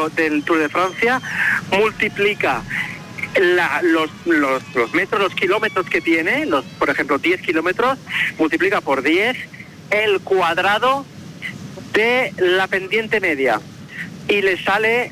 del Tour de Francia, multiplica los metros, los kilómetros que tiene, por ejemplo 10 kilómetros, multiplica por 10 el cuadrado de la pendiente media y le sale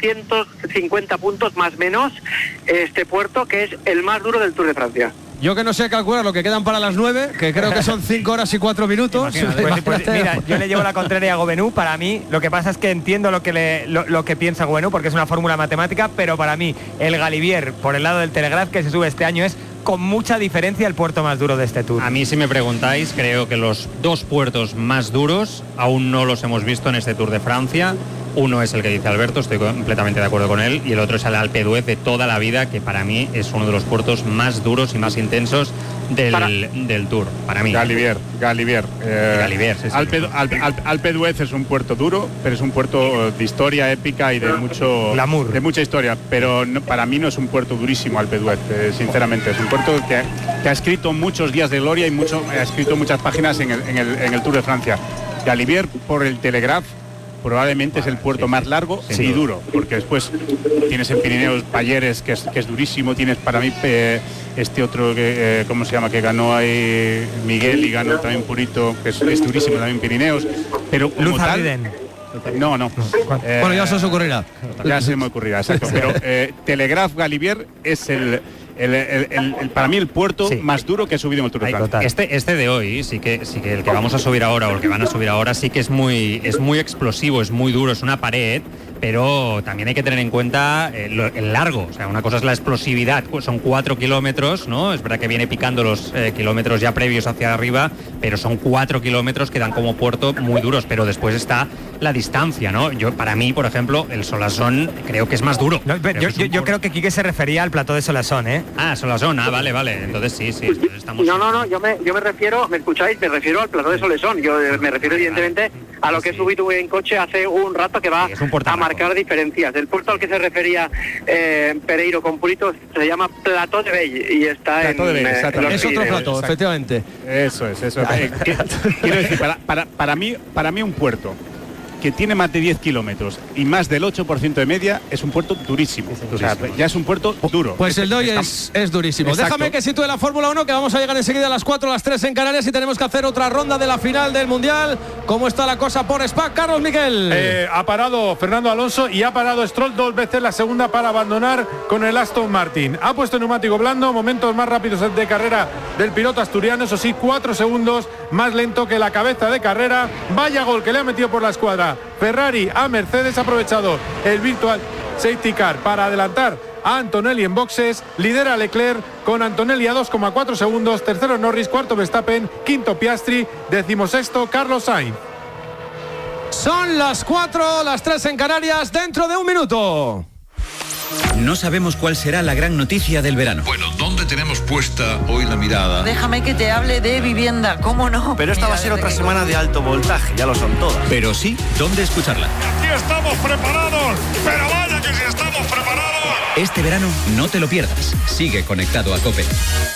950 puntos más menos este puerto, que es el más duro del Tour de Francia. Yo que no sé calcular lo que quedan para las 9, que creo que son 5 horas y 4 minutos. Pues mira, yo le llevo la contraria a Gobenu. Para mí, lo que pasa es que entiendo lo que piensa Gobenu, porque es una fórmula matemática, pero para mí, el Galibier, por el lado del Telegraph, que se sube este año, es con mucha diferencia el puerto más duro de este Tour. A mí, si me preguntáis, creo que los dos puertos más duros aún no los hemos visto en este Tour de Francia. Uno es el que dice Alberto, estoy completamente de acuerdo con él, y el otro es el Alpe d'Huez de toda la vida, que para mí es uno de los puertos más duros y más intensos del Tour, para mí. Galibier. Sí. Alpe d'Huez es un puerto duro, pero es un puerto de historia épica y de mucho glamour, de mucha historia, pero no, para mí no es un puerto durísimo Alpe d'Huez, sinceramente. Es un puerto que ha escrito muchos días de gloria y ha escrito muchas páginas en el Tour de Francia. Galibier, por el Telegraph, probablemente es el puerto más largo y duro, porque después tienes en Pirineos Payeres, que es durísimo, tienes para mí este otro que ¿cómo se llama? Que ganó ahí Miguel y ganó también Purito, que es durísimo también Pirineos, pero como tal, no. Bueno, ya se os ocurrirá. Ya se me ocurrirá, exacto. Pero Telegraph Galibier es para mí el puerto más duro que he subido en el Tour de Francia. Este de hoy sí que el que vamos a subir ahora o el que van a subir ahora sí que es muy explosivo, es muy duro, es una pared, pero también hay que tener en cuenta el largo. O sea, una cosa es la explosividad, pues son 4 kilómetros, ¿no? Es verdad que viene picando los kilómetros ya previos hacia arriba, pero son 4 kilómetros que dan como puerto muy duros, pero después está la distancia, ¿no? Para mí, por ejemplo, el Solasson creo que es más duro. No, yo creo que Quique se refería al plató de Solasson, ¿eh? Ah, Solasson, vale. Entonces sí. Entonces estamos... No, yo me refiero, ¿me escucháis? Me refiero al plató de Solasson. Yo me refiero evidentemente a lo que he subido en coche hace un rato, que va a marcar diferencias. El puerto al que se refería Pereiro con Purito se llama Plató de Bell y está es otro plató, efectivamente. Eso es. Quiero decir, para mí un puerto que tiene más de 10 kilómetros y más del 8% de media es un puerto durísimo. O sea, ya es un puerto duro. Pues el de hoy es durísimo. Exacto. Déjame que sitúe la Fórmula 1, que vamos a llegar enseguida a las 4, a las 3 en Canarias, y tenemos que hacer otra ronda de la final del Mundial. ¿Cómo está la cosa por Spa, Carlos Miquel? Ha parado Fernando Alonso y ha parado Stroll 2 veces, la segunda para abandonar con el Aston Martin. Ha puesto neumático blando, momentos más rápidos de carrera del piloto asturiano, eso sí, 4 segundos más lento que la cabeza de carrera. Vaya gol que le ha metido por la escuadra Ferrari a Mercedes. Ha aprovechado el virtual safety car para adelantar a Antonelli en boxes. Lidera Leclerc con Antonelli a 2,4 segundos. Tercero Norris, cuarto Verstappen, quinto Piastri, decimosexto Carlos Sainz. Son las 4, las 3 en Canarias, dentro de un minuto. No sabemos cuál será la gran noticia del verano. Bueno, ¿dónde tenemos puesta hoy la mirada? Déjame que te hable de vivienda, ¿cómo no? Pero esta va a ser otra semana de alto voltaje, ya lo son todas. Pero sí, ¿dónde escucharla? Aquí estamos preparados, pero vaya que si estamos preparados. Este verano no te lo pierdas. Sigue conectado a COPE.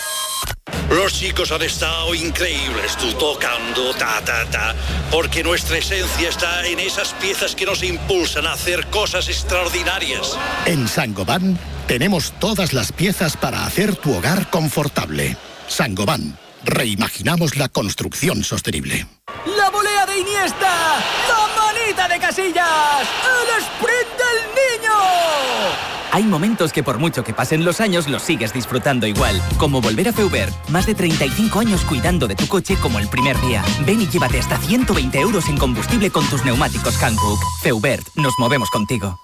Los chicos han estado increíbles, tú tocando, porque nuestra esencia está en esas piezas que nos impulsan a hacer cosas extraordinarias. En Saint-Gobain tenemos todas las piezas para hacer tu hogar confortable. Saint-Gobain, reimaginamos la construcción sostenible. ¡La volea de Iniesta! ¡La manita de Casillas! ¡El sprint del niño! Hay momentos que por mucho que pasen los años los sigues disfrutando igual. Como volver a Feubert. Más de 35 años cuidando de tu coche como el primer día. Ven y llévate hasta 120 euros en combustible con tus neumáticos Hankook. Feubert, nos movemos contigo.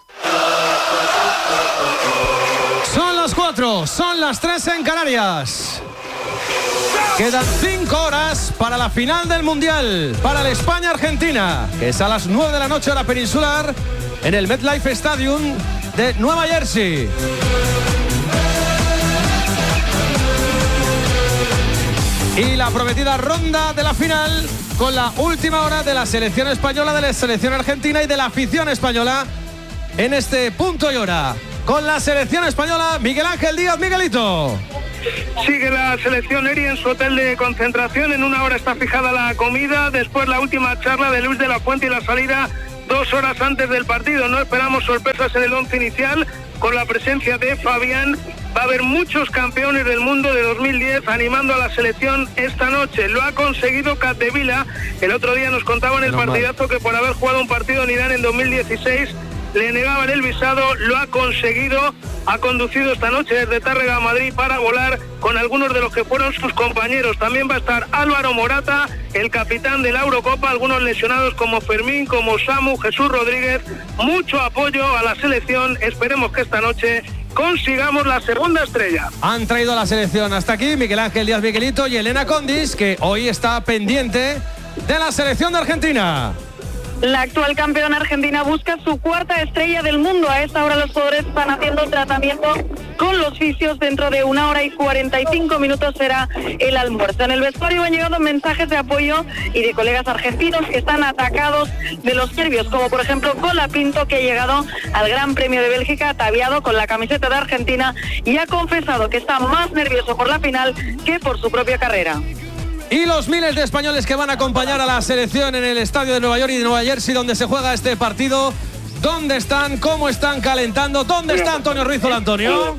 Son las 4, son las 3 en Canarias. Quedan 5 horas para la final del Mundial, para el España-Argentina, que es a las 9 de la noche hora peninsular en el MetLife Stadium de Nueva Jersey. Y la prometida ronda de la final con la última hora de la selección española, de la selección argentina y de la afición española en este punto y hora. Con la selección española, Miguel Ángel Díaz. Miguelito. Sigue la selección Eri en su hotel de concentración. En una hora está fijada la comida. Después la última charla de Luis de la Fuente y la salida 2 horas antes del partido. No esperamos sorpresas en el 11 inicial. Con la presencia de Fabián va a haber muchos campeones del mundo de 2010 animando a la selección esta noche. Lo ha conseguido Capdevila. El otro día nos contaban el partidazo que por haber jugado un partido en Irán en 2016 le negaban el visado. Lo ha conseguido. Ha conducido esta noche desde Tárrega a Madrid para volar con algunos de los que fueron sus compañeros. También va a estar Álvaro Morata, el capitán de la Eurocopa, algunos lesionados como Fermín, como Samu, Jesús Rodríguez. Mucho apoyo a la selección. Esperemos que esta noche consigamos la segunda estrella. Han traído a la selección hasta aquí Miguel Ángel Díaz Miguelito y Elena Condis, que hoy está pendiente de la selección de Argentina. La actual campeona argentina busca su 4ª estrella del mundo. A esta hora los jugadores están haciendo tratamiento con los fisios. Dentro de 1 hora y 45 minutos será el almuerzo. En el vestuario han llegado mensajes de apoyo y de colegas argentinos que están atacados de los nervios, como por ejemplo Colapinto, que ha llegado al Gran Premio de Bélgica ataviado con la camiseta de Argentina y ha confesado que está más nervioso por la final que por su propia carrera. Y los miles de españoles que van a acompañar a la selección en el estadio de Nueva York y de Nueva Jersey, donde se juega este partido. ¿Dónde están? ¿Cómo están calentando? ¿Dónde está Antonio Rizola, Antonio?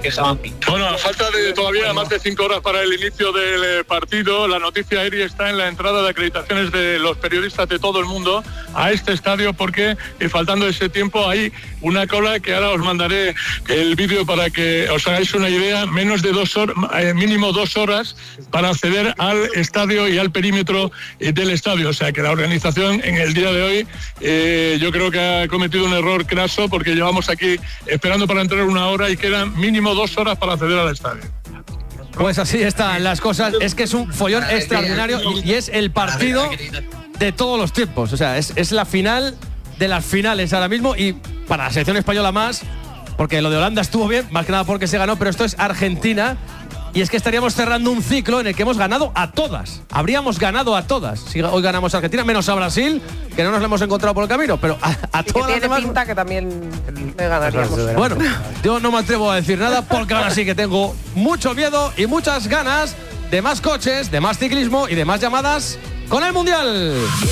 Bueno, a falta de todavía más de 5 horas para el inicio del partido, la noticia aérea está en la entrada de acreditaciones de los periodistas de todo el mundo a este estadio, porque faltando ese tiempo hay una cola que ahora os mandaré el vídeo para que os hagáis una idea. Menos de 2 horas, mínimo 2 horas para acceder al estadio y al perímetro del estadio. O sea que la organización en el día de hoy yo creo que ha cometido un error craso, porque llevamos aquí esperando para entrar 1 hora y quedan mínimo 2 horas para acceder al estadio. Pues así están las cosas. Es que es un follón extraordinario y es el partido de todos los tiempos. O sea, es la final de las finales ahora mismo, y para la selección española más, porque lo de Holanda estuvo bien, más que nada porque se ganó, pero esto es Argentina. Y es que estaríamos cerrando un ciclo en el que hemos ganado a todas. Habríamos ganado a todas. Si hoy ganamos a Argentina, menos a Brasil, que no nos lo hemos encontrado por el camino, pero a todas las demás. Pinta que también le ganaríamos. Bueno, yo no me atrevo a decir nada, porque ahora sí que tengo mucho miedo y muchas ganas de más coches, de más ciclismo y de más llamadas con el Mundial.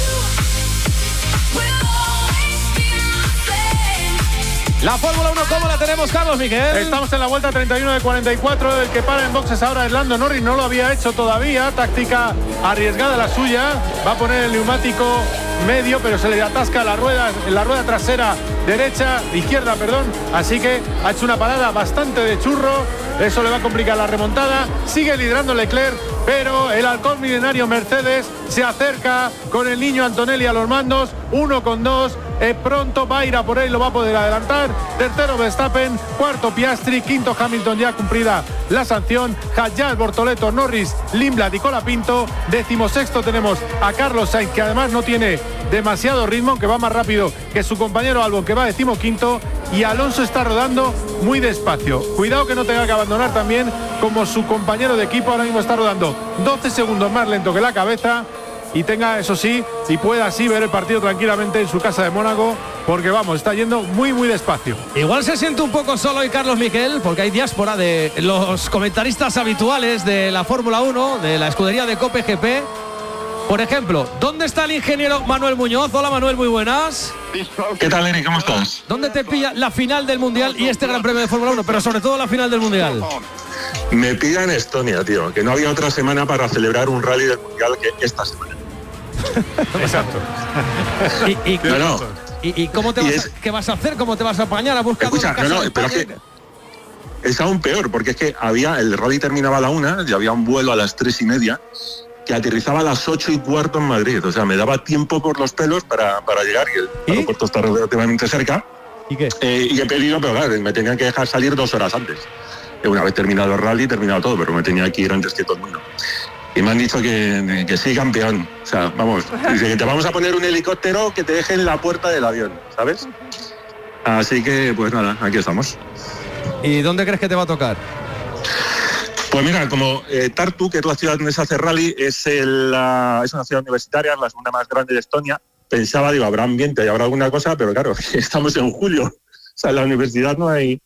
La Fórmula 1, ¿cómo la tenemos, Carlos Miguel? Estamos en la vuelta 31 de 44. El que para en boxes ahora es Lando Norris. No lo había hecho todavía. Táctica arriesgada la suya. Va a poner el neumático medio, pero se le atasca la rueda trasera izquierda, perdón. Así que ha hecho una parada bastante de churro. Eso le va a complicar la remontada. Sigue liderando Leclerc, pero el halcón milenario Mercedes se acerca con el niño Antonelli a los mandos. 1-2. Pronto va a ir a por él, lo va a poder adelantar. Tercero Verstappen, cuarto Piastri, quinto Hamilton, ya cumplida la sanción. Hayas, Bortoleto, Norris, Lindblad y Colapinto. 16º tenemos a Carlos Sainz, que además no tiene demasiado ritmo, aunque va más rápido que su compañero Albon, que va 15º. Y Alonso está rodando muy despacio. Cuidado que no tenga que abandonar también, como su compañero de equipo. Ahora mismo está rodando 12 segundos más lento que la cabeza. Y tenga, eso sí, y pueda así ver el partido tranquilamente en su casa de Mónaco, porque vamos, está yendo muy, muy despacio. Igual se siente un poco solo hoy Carlos Miquel, porque hay diáspora de los comentaristas habituales de la Fórmula 1, de la escudería de Cope GP. Por ejemplo, ¿dónde está el ingeniero Manuel Muñoz? Hola Manuel, muy buenas. ¿Qué tal, Eri? ¿Cómo estás? ¿Dónde te pilla la final del Mundial y este Gran Premio de Fórmula 1, pero sobre todo la final del Mundial? Me pilla en Estonia, tío, que no había otra semana para celebrar un rally del Mundial que esta semana. Exacto. ¿Y cómo te qué vas a hacer? ¿Cómo te vas a apañar a buscar? Escucha, pero es que es aún peor, porque es que el rally terminaba a la 1 y había un vuelo a las 3:30 que aterrizaba a las 8:15 en Madrid. O sea, me daba tiempo por los pelos para llegar, y el aeropuerto está relativamente cerca. ¿Y qué? Y he pedido, pero claro, me tenían que dejar salir 2 horas antes. Una vez terminado el rally, terminado todo, pero me tenía que ir antes que todo el mundo. Y me han dicho que sí, campeón. O sea, vamos, dice que te vamos a poner un helicóptero que te deje en la puerta del avión, ¿sabes? Así que, pues nada, aquí estamos. ¿Y dónde crees que te va a tocar? Pues mira, como Tartu, que es la ciudad donde se hace rally, es una ciudad universitaria, la segunda más grande de Estonia. Pensaba, habrá ambiente y habrá alguna cosa, pero claro, estamos en julio. O sea, en la universidad no hay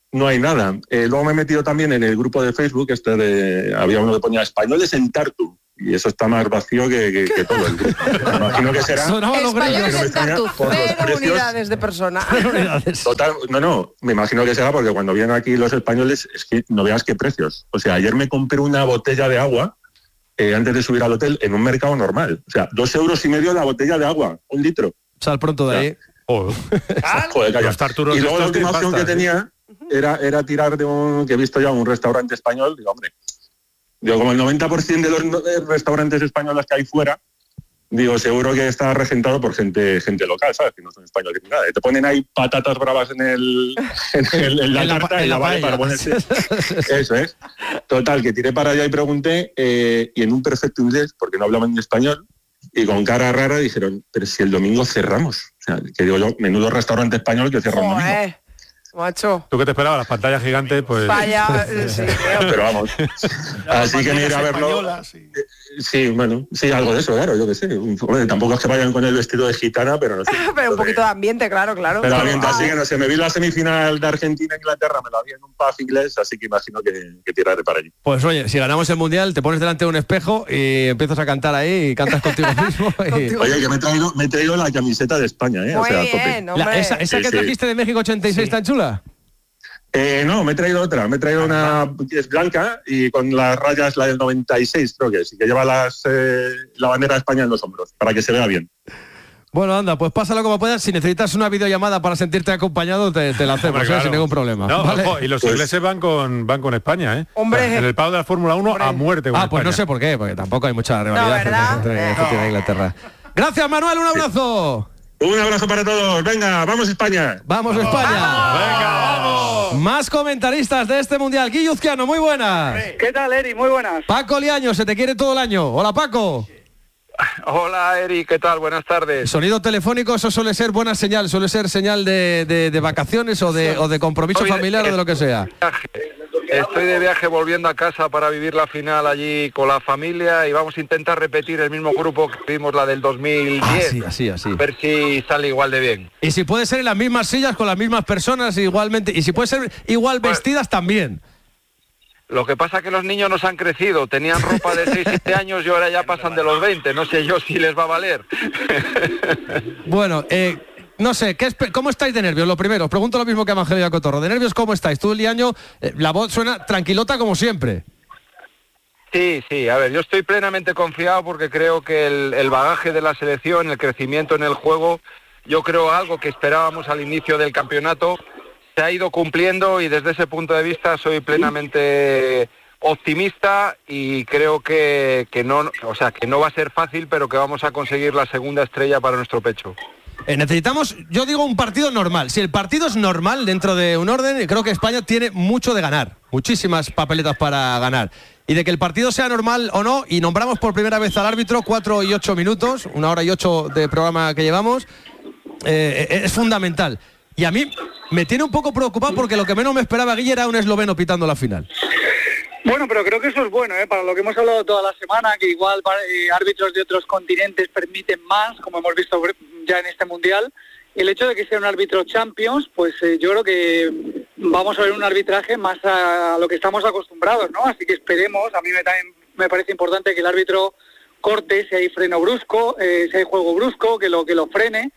nada. Luego me he metido también en el grupo de Facebook, había uno que ponía españoles en Tartu. y eso está más vacío que todo el grupo. Me imagino que será... Españoles en Tartuffe, por los 0 precios. unidades de persona. Total, no, me imagino que será porque cuando vienen aquí los españoles es que no veas qué precios. O sea, ayer me compré una botella de agua antes de subir al hotel en un mercado normal. O sea, 2,5 euros la botella de agua, 1 litro. Sal pronto de ahí. Joder, calla. Y luego la última opción que tenía era tirar de que he visto ya un restaurante español. Digo, hombre, como el 90% de los restaurantes españoles que hay fuera, digo, seguro que está regentado por gente local, ¿sabes? Que no son españoles ni nada. Y te ponen ahí patatas bravas en la tarta y la vale para ponerse. Eso es. Total, que tiré para allá y pregunté, y en un perfecto inglés, porque no hablaban ni español, y con cara rara dijeron, pero si el domingo cerramos. O sea, que digo yo, menudo restaurante español que cierra el domingo. Macho. ¿Tú qué te esperabas? Las pantallas gigantes, pues... Vaya, sí, pero vamos. Así que ir a verlo... Sí, bueno, sí, algo de eso, claro, yo qué sé. Hombre, tampoco es que vayan con el vestido de gitana, pero no sé. Pero un poquito de ambiente, claro. Pero ambiente, así que no sé, me vi la semifinal de Argentina-Inglaterra, me la vi en un pub inglés, así que imagino que tiraré para allí. Pues oye, si ganamos el Mundial, te pones delante de un espejo y empiezas a cantar ahí y cantas contigo mismo. Oye, que me he traído la camiseta de España, ¿eh? Muy o sea, bien, ¿Esa que trajiste de México 86 tan chula? No, me he traído otra. Me he traído una que es blanca y con las rayas, la del 96, creo que sí, que lleva la bandera de España en los hombros, para que se vea bien. Bueno, anda, pues pásalo como puedas. Si necesitas una videollamada para sentirte acompañado, te la hacemos, claro, sin ningún problema. No, ¿vale? Ojo, y los ingleses van con España, ¿eh? Hombre. En el palo de la Fórmula 1 a muerte con pues España. no sé por qué, porque tampoco hay mucha rivalidad entre Argentina e Inglaterra. Gracias, Manuel, un abrazo. Un abrazo para todos. Venga, vamos España. Vamos España. Venga, vamos. Más comentaristas de este Mundial. Guillo Uzquiano, muy buenas. ¿Qué tal, Eri? Muy buenas. Paco Liaño, se te quiere todo el año. Hola, Paco. Hola, Eri, ¿qué tal? Buenas tardes. Sonido telefónico, eso suele ser buena señal, suele ser señal de vacaciones o de compromiso familiar o de lo que sea. Estoy de viaje volviendo a casa para vivir la final allí con la familia y vamos a intentar repetir el mismo grupo que vimos la del 2010. Así. A ver si sale igual de bien. Y si puede ser en las mismas sillas, con las mismas personas igualmente, y si puede ser igual vestidas también. Lo que pasa es que los niños nos han crecido, tenían ropa de 6-7 años y ahora ya pasan de los 20, no sé yo si les va a valer. Bueno, no sé, ¿cómo estáis de nervios? Lo primero, os pregunto lo mismo que a Evangelio Cotorro. ¿De nervios cómo estáis? Tú, Liaño, la voz suena tranquilota como siempre. Sí, a ver, yo estoy plenamente confiado porque creo que el bagaje de la selección, el crecimiento en el juego, yo creo algo que esperábamos al inicio del campeonato, se ha ido cumpliendo y desde ese punto de vista soy plenamente optimista y creo que no va a ser fácil, pero que vamos a conseguir la segunda estrella para nuestro pecho. Necesitamos, yo digo, un partido normal. Si el partido es normal dentro de un orden, creo que España tiene mucho de ganar, muchísimas papeletas para ganar. Y de que el partido sea normal o no, y nombramos por primera vez al árbitro, 4 y 8 minutos, 1 hora y 8 de programa que llevamos, es fundamental. Y a mí me tiene un poco preocupado porque lo que menos me esperaba, Guille, era un esloveno pitando la final. Bueno, pero creo que eso es bueno, para lo que hemos hablado toda la semana, que igual árbitros de otros continentes permiten más, como hemos visto ya en este Mundial. El hecho de que sea un árbitro Champions, pues yo creo que vamos a ver un arbitraje más a lo que estamos acostumbrados, ¿no? Así que esperemos, a mí también me parece importante que el árbitro corte si hay freno brusco, si hay juego brusco, que lo frene,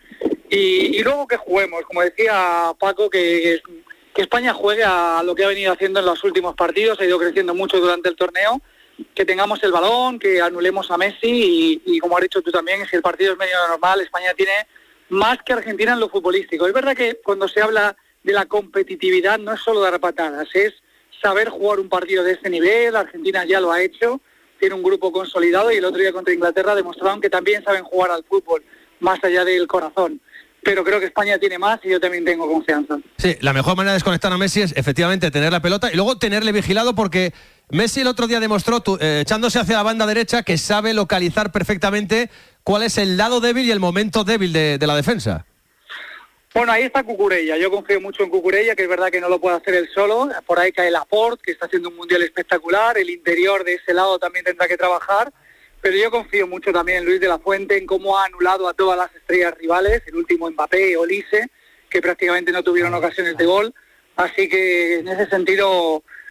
y luego que juguemos, como decía Paco, que España juegue a lo que ha venido haciendo en los últimos partidos, ha ido creciendo mucho durante el torneo, que tengamos el balón, que anulemos a Messi y como has dicho tú también, si el partido es medio normal, España tiene más que Argentina en lo futbolístico. Es verdad que cuando se habla de la competitividad no es solo dar patadas, es saber jugar un partido de este nivel. Argentina ya lo ha hecho, tiene un grupo consolidado y el otro día contra Inglaterra demostraron que también saben jugar al fútbol, más allá del corazón. Pero creo que España tiene más y yo también tengo confianza. Sí, la mejor manera de desconectar a Messi es efectivamente tener la pelota y luego tenerle vigilado, porque Messi el otro día demostró, echándose hacia la banda derecha, que sabe localizar perfectamente cuál es el lado débil y el momento débil de la defensa. Bueno, ahí está Cucurella. Yo confío mucho en Cucurella, que es verdad que no lo puede hacer él solo. Por ahí cae Laporte, que está haciendo un mundial espectacular. El interior de ese lado también tendrá que trabajar. Pero yo confío mucho también en Luis de la Fuente, en cómo ha anulado a todas las estrellas rivales, el último Mbappé, Olise, que prácticamente no tuvieron ocasiones de gol. Así que en ese sentido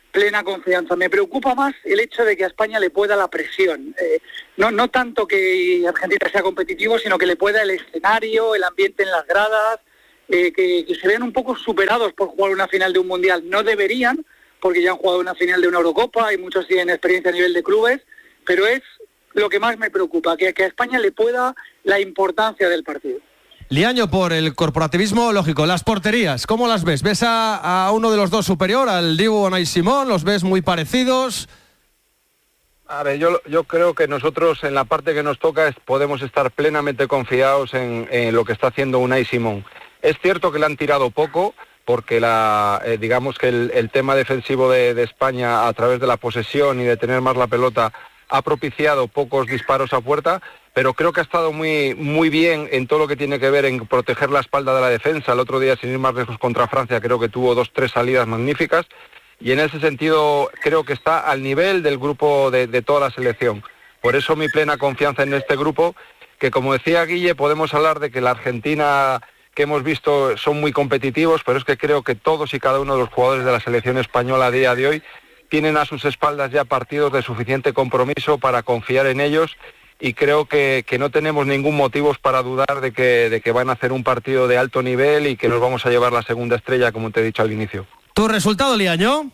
plena confianza. Me preocupa más el hecho de que a España le pueda la presión. No tanto que Argentina sea competitivo, sino que le pueda el escenario, el ambiente en las gradas, que se vean un poco superados por jugar una final de un Mundial. No deberían, porque ya han jugado una final de una Eurocopa y muchos tienen experiencia a nivel de clubes, pero es lo que más me preocupa, que a España le pueda la importancia del partido. Liaño, por el corporativismo, lógico, las porterías, ¿cómo las ves? ¿Ves a uno de los dos superior, al Dibu Unai Simón? ¿Los ves muy parecidos? A ver, yo creo que nosotros en la parte que nos toca podemos estar plenamente confiados en lo que está haciendo Unai Simón. Es cierto que le han tirado poco, porque digamos que el tema defensivo de España a través de la posesión y de tener más la pelota ha propiciado pocos disparos a puerta, pero creo que ha estado muy, muy bien en todo lo que tiene que ver en proteger la espalda de la defensa. El otro día, sin ir más lejos, contra Francia, creo que tuvo 2-3 salidas magníficas, y en ese sentido creo que está al nivel del grupo de toda la selección. Por eso mi plena confianza en este grupo, que como decía Guille, podemos hablar de que la Argentina que hemos visto son muy competitivos, pero es que creo que todos y cada uno de los jugadores de la selección española a día de hoy tienen a sus espaldas ya partidos de suficiente compromiso para confiar en ellos, y creo que no tenemos ningún motivo para dudar de que van a hacer un partido de alto nivel y que nos vamos a llevar la segunda estrella, como te he dicho al inicio. ¿Tu resultado, Liaño?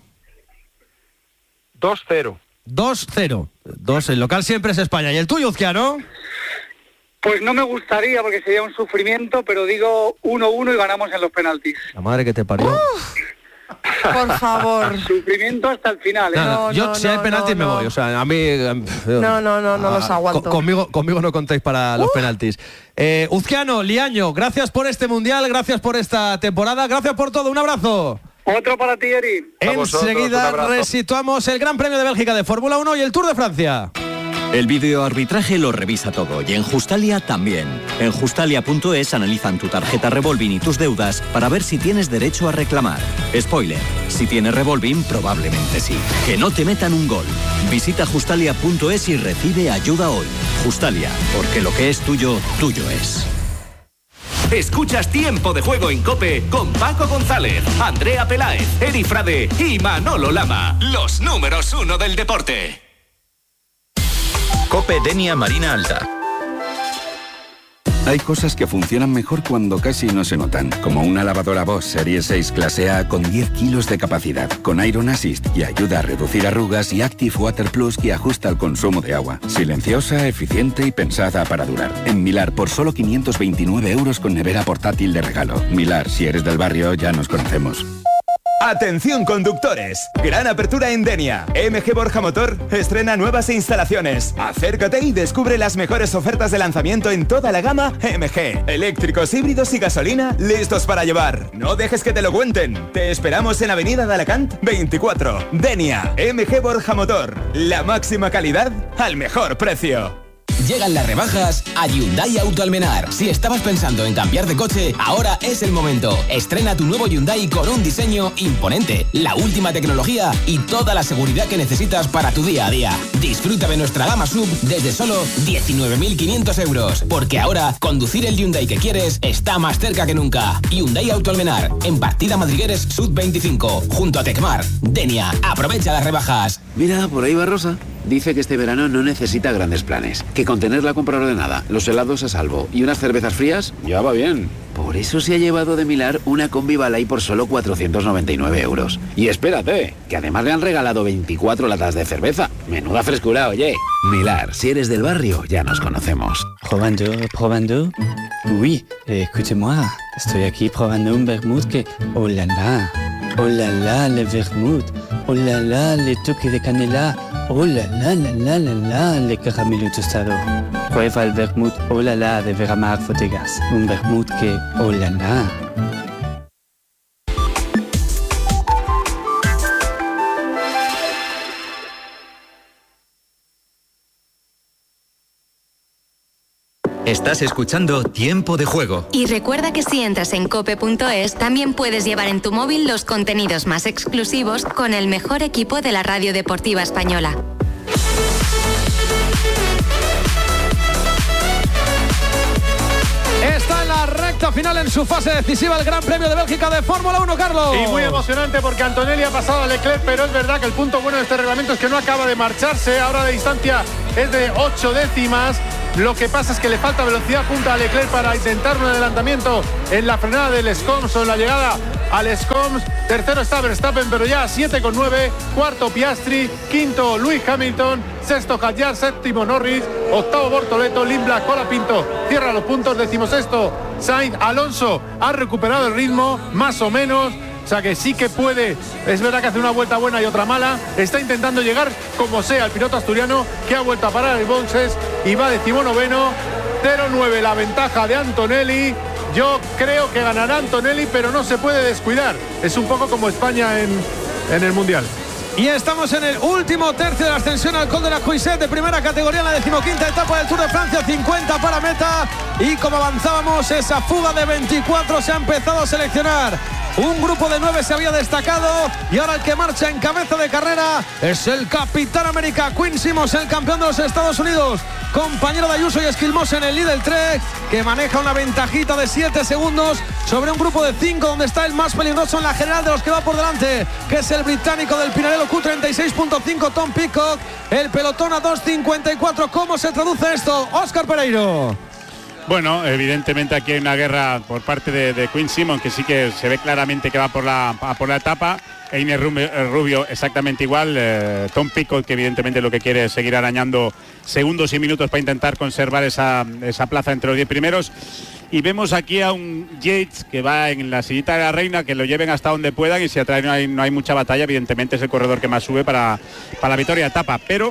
2-0. 2-0. El local siempre es España. ¿Y el tuyo, Uzquiano? Pues no me gustaría, porque sería un sufrimiento, pero digo 1-1 y ganamos en los penaltis. La madre que te parió. Por favor. Sufrimiento hasta el final, ¿eh? Yo si hay penaltis me voy, o sea, a mí... No los aguanto. Conmigo no contáis para los penaltis. Uzquiano, Liaño, gracias por este Mundial, gracias por esta temporada, gracias por todo, un abrazo. Otro para ti, Eri. Enseguida resituamos el Gran Premio de Bélgica de Fórmula 1 y el Tour de Francia. El videoarbitraje lo revisa todo y en Justalia también. En Justalia.es analizan tu tarjeta Revolving y tus deudas para ver si tienes derecho a reclamar. Spoiler, si tienes Revolving probablemente sí. Que no te metan un gol. Visita Justalia.es y recibe ayuda hoy. Justalia, porque lo que es tuyo, tuyo es. Escuchas Tiempo de Juego en COPE con Paco González, Andrea Peláez, Eri Frade y Manolo Lama. Los números 1 del deporte. COPE Denia Marina Alta. Hay cosas que funcionan mejor cuando casi no se notan, como una lavadora Bosch Serie 6 clase A con 10 kilos de capacidad, con Iron Assist y ayuda a reducir arrugas, y Active Water Plus, que ajusta el consumo de agua. Silenciosa, eficiente y pensada para durar. En Milar, por solo 529 euros con nevera portátil de regalo. Milar, si eres del barrio, ya nos conocemos. Atención conductores, gran apertura en Denia. MG Borja Motor estrena nuevas instalaciones. Acércate y descubre las mejores ofertas de lanzamiento en toda la gama MG. Eléctricos, híbridos y gasolina listos para llevar. No dejes que te lo cuenten. Te esperamos en Avenida de Alacant 24. Denia, MG Borja Motor. La máxima calidad al mejor precio. Llegan las rebajas a Hyundai Auto Almenar. Si estabas pensando en cambiar de coche, ahora es el momento. Estrena tu nuevo Hyundai con un diseño imponente, la última tecnología y toda la seguridad que necesitas para tu día a día. Disfruta de nuestra gama SUV desde solo 19.500 euros. Porque ahora, conducir el Hyundai que quieres está más cerca que nunca. Hyundai Auto Almenar, en Partida Madrigueres Sud 25, junto a Tecmar. Denia, aprovecha las rebajas. Mira, por ahí va Rosa. Dice que este verano no necesita grandes planes, que con tener la compra ordenada, los helados a salvo y unas cervezas frías, ya va bien. Por eso se ha llevado de Milar una combi Balay por solo 499 euros. Y espérate, que además le han regalado 24 latas de cerveza. Menuda frescura, oye. Milar, si eres del barrio, ya nos conocemos. Probando. Oui, écoutez-moi. Estoy aquí probando un vermouth que... Oh la la, le vermouth. Oh la la, le toque de canela. Oh la la, le caramelo tostado. Prueba el vermouth oh la la de Veramar Bodegas. Un vermouth que oh la la. Estás escuchando Tiempo de Juego. Y recuerda que si entras en cope.es, también puedes llevar en tu móvil los contenidos más exclusivos con el mejor equipo de la radio deportiva española. Está en la recta final en su fase decisiva el Gran Premio de Bélgica de Fórmula 1, Carlos. Y muy emocionante porque Antonelli ha pasado a Leclerc, pero es verdad que el punto bueno de este reglamento es que no acaba de marcharse. Ahora la distancia es de 8 décimas. Lo que pasa es que le falta velocidad punta a Leclerc para intentar un adelantamiento en la frenada del Scoms o en la llegada al Scoms. Tercero está Verstappen, pero ya 7,9. Cuarto Piastri, quinto Lewis Hamilton, sexto Hadjar, séptimo Norris, octavo Bortoleto, Lindblad, Colapinto cierra los puntos, decimosexto Sainz. Alonso ha recuperado el ritmo, más o menos. O sea que sí que puede, es verdad que hace una vuelta buena y otra mala, está intentando llegar como sea el piloto asturiano, que ha vuelto a parar el boxes y va 19º, 0,9 la ventaja de Antonelli. Yo creo que ganará Antonelli, pero no se puede descuidar, es un poco como España en el Mundial. Y estamos en el último tercio de la ascensión al Col de la Cuisset de primera categoría en la 15ª etapa del Tour de Francia, 50 para meta. Y como avanzábamos, esa fuga de 24 se ha empezado a seleccionar. Un grupo de 9 se había destacado y ahora el que marcha en cabeza de carrera es el Capitán América, Quinn Simmons, el campeón de los Estados Unidos, compañero de Ayuso y Esquilmosa en el Lidl Trek, que maneja una ventajita de 7 segundos sobre un grupo de 5 donde está el más peligroso en la general de los que va por delante, que es el británico del Pinarello Q36.5, Tom Pidcock. El pelotón a 2.54. ¿Cómo se traduce esto, Óscar Pereiro? Bueno, evidentemente aquí hay una guerra por parte de Quinn Simmons, que sí que se ve claramente que va por la etapa. Einer Rubio exactamente igual. Tom Pidcock, que evidentemente lo que quiere es seguir arañando segundos y minutos para intentar conservar esa plaza entre los 10 primeros. Y vemos aquí a un Yates que va en la sillita de la reina, que lo lleven hasta donde puedan, y si atrás no hay mucha batalla, evidentemente es el corredor que más sube para la victoria de etapa. Pero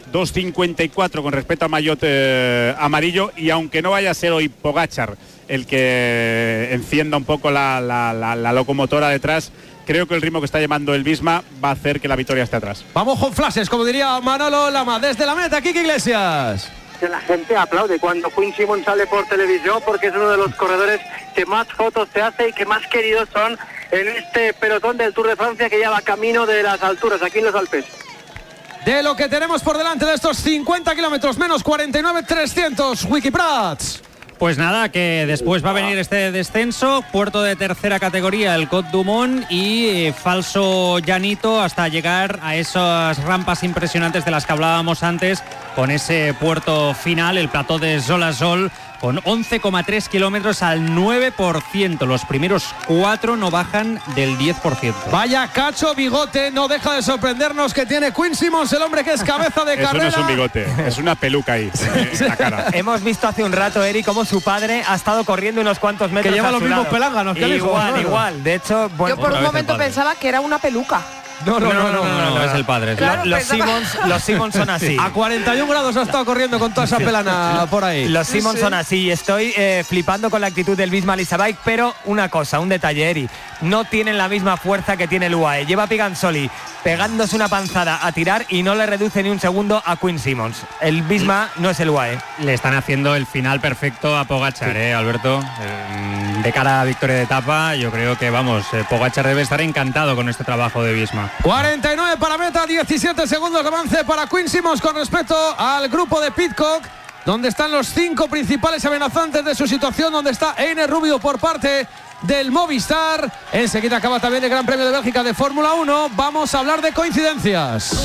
2.54 con respecto a maillot amarillo, y aunque no vaya a ser hoy Pogačar el que encienda un poco la locomotora detrás, creo que el ritmo que está llevando el Visma va a hacer que la victoria esté atrás. Vamos con flashes, como diría Manolo Lama, desde la meta, Kike Iglesias. La gente aplaude cuando Quinn Simmons sale por televisión, porque es uno de los corredores que más fotos se hace y que más queridos son en este pelotón del Tour de Francia, que ya va camino de las alturas aquí en los Alpes. De lo que tenemos por delante de estos 50 kilómetros, menos 49.300, Wikiprats. Pues nada, que después va a venir este descenso, puerto de tercera categoría, el Côte du Mont, y falso llanito hasta llegar a esas rampas impresionantes de las que hablábamos antes, con ese puerto final, el plató de Zolasol, con 11,3 kilómetros al 9%. Los primeros 4 no bajan del 10%. Vaya cacho bigote, no deja de sorprendernos que tiene Quinn Simmons, el hombre que es cabeza de carrera. Eso no es un bigote, es una peluca ahí en la cara. Hemos visto hace un rato, Eri, cómo su padre ha estado corriendo unos cuantos metros. Que lleva los mismos pelánganos que el hijo. Igual. De hecho, bueno, yo por un momento pensaba que era una peluca. No, es el padre. Claro, los Simmons son así. A 41 grados ha estado corriendo con toda esa pelana por ahí. Los Simmons son así. Estoy flipando con la actitud del Visma Leasabike, pero una cosa, un detalle, Eri. No tienen la misma fuerza que tiene el UAE. Lleva Pigansoli pegándose una panzada a tirar y no le reduce ni un segundo a Quinn Simmons. El Visma no es el UAE. Le están haciendo el final perfecto a Pogačar, Alberto. De cara a la victoria de etapa, yo creo que, Pogačar debe estar encantado con este trabajo de Visma. 49 para meta, 17 segundos de avance para Quinn Simmons con respecto al grupo de Pidcock, donde están los 5 principales amenazantes de su situación, donde está Einer Rubio por parte del Movistar. Enseguida acaba también el Gran Premio de Bélgica de Fórmula 1. Vamos a hablar de coincidencias.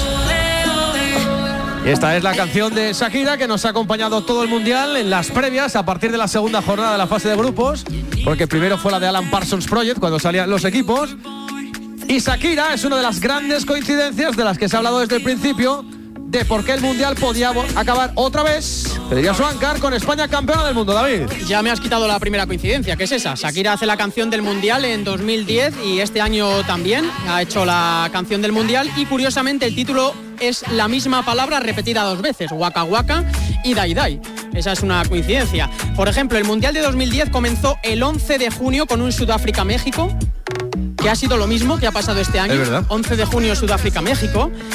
Esta es la canción de Shakira, que nos ha acompañado todo el Mundial en las previas a partir de la segunda jornada de la fase de grupos, porque primero fue la de Alan Parsons Project cuando salían los equipos. Y Shakira es una de las grandes coincidencias de las que se ha hablado desde el principio, de por qué el Mundial podía acabar otra vez, Pedría Suancar, con España campeona del mundo. David. Ya me has quitado la primera coincidencia, que es esa. Shakira hace la canción del Mundial en 2010 y este año también ha hecho la canción del Mundial, y curiosamente el título es la misma palabra repetida 2 veces, Waka Waka y Dai Dai. Esa es una coincidencia. Por ejemplo, el Mundial de 2010 comenzó el 11 de junio con un Sudáfrica-México, que ha sido lo mismo que ha pasado este año. 11 de junio Sudáfrica-México.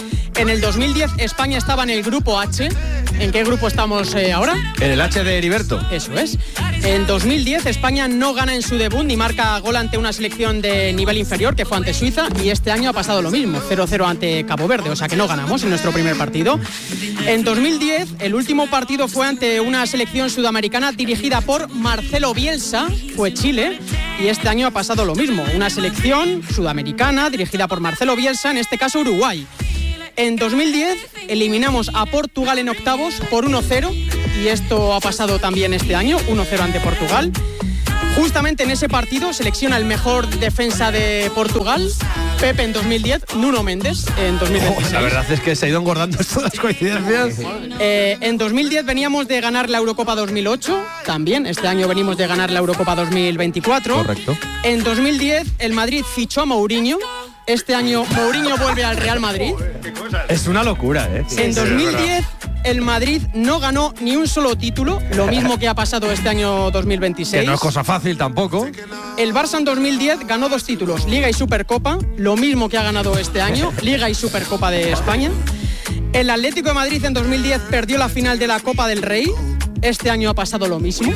En el 2010 España estaba en el grupo H. ¿En qué grupo estamos ahora? En el H de Heriberto. Eso es. En 2010 España no gana en su debut ni marca gol ante una selección de nivel inferior, que fue ante Suiza, y este año ha pasado lo mismo, 0-0 ante Cabo Verde, o sea que no ganamos en nuestro primer partido. En 2010 el último partido fue ante una selección sudamericana dirigida por Marcelo Bielsa, fue Chile, y este año ha pasado lo mismo, una selección sudamericana dirigida por Marcelo Bielsa, en este caso Uruguay. En 2010 eliminamos a Portugal en octavos por 1-0 y esto ha pasado también este año, 1-0 ante Portugal. Justamente en ese partido selecciona el mejor defensa de Portugal, Pepe en 2010, Nuno Méndez en 2016. La verdad es que se ha ido engordando todas las coincidencias. En 2010 veníamos de ganar la Eurocopa 2008, también este año venimos de ganar la Eurocopa 2024. Correcto. En 2010 el Madrid fichó a Mourinho. Este año Mourinho vuelve al Real Madrid. Es una locura, ¿eh? En 2010 el Madrid no ganó ni un solo título, lo mismo que ha pasado este año 2026. Que no es cosa fácil tampoco. El Barça en 2010 ganó 2 títulos, Liga y Supercopa, lo mismo que ha ganado este año, Liga y Supercopa de España. El Atlético de Madrid en 2010 perdió la final de la Copa del Rey. Este año ha pasado lo mismo,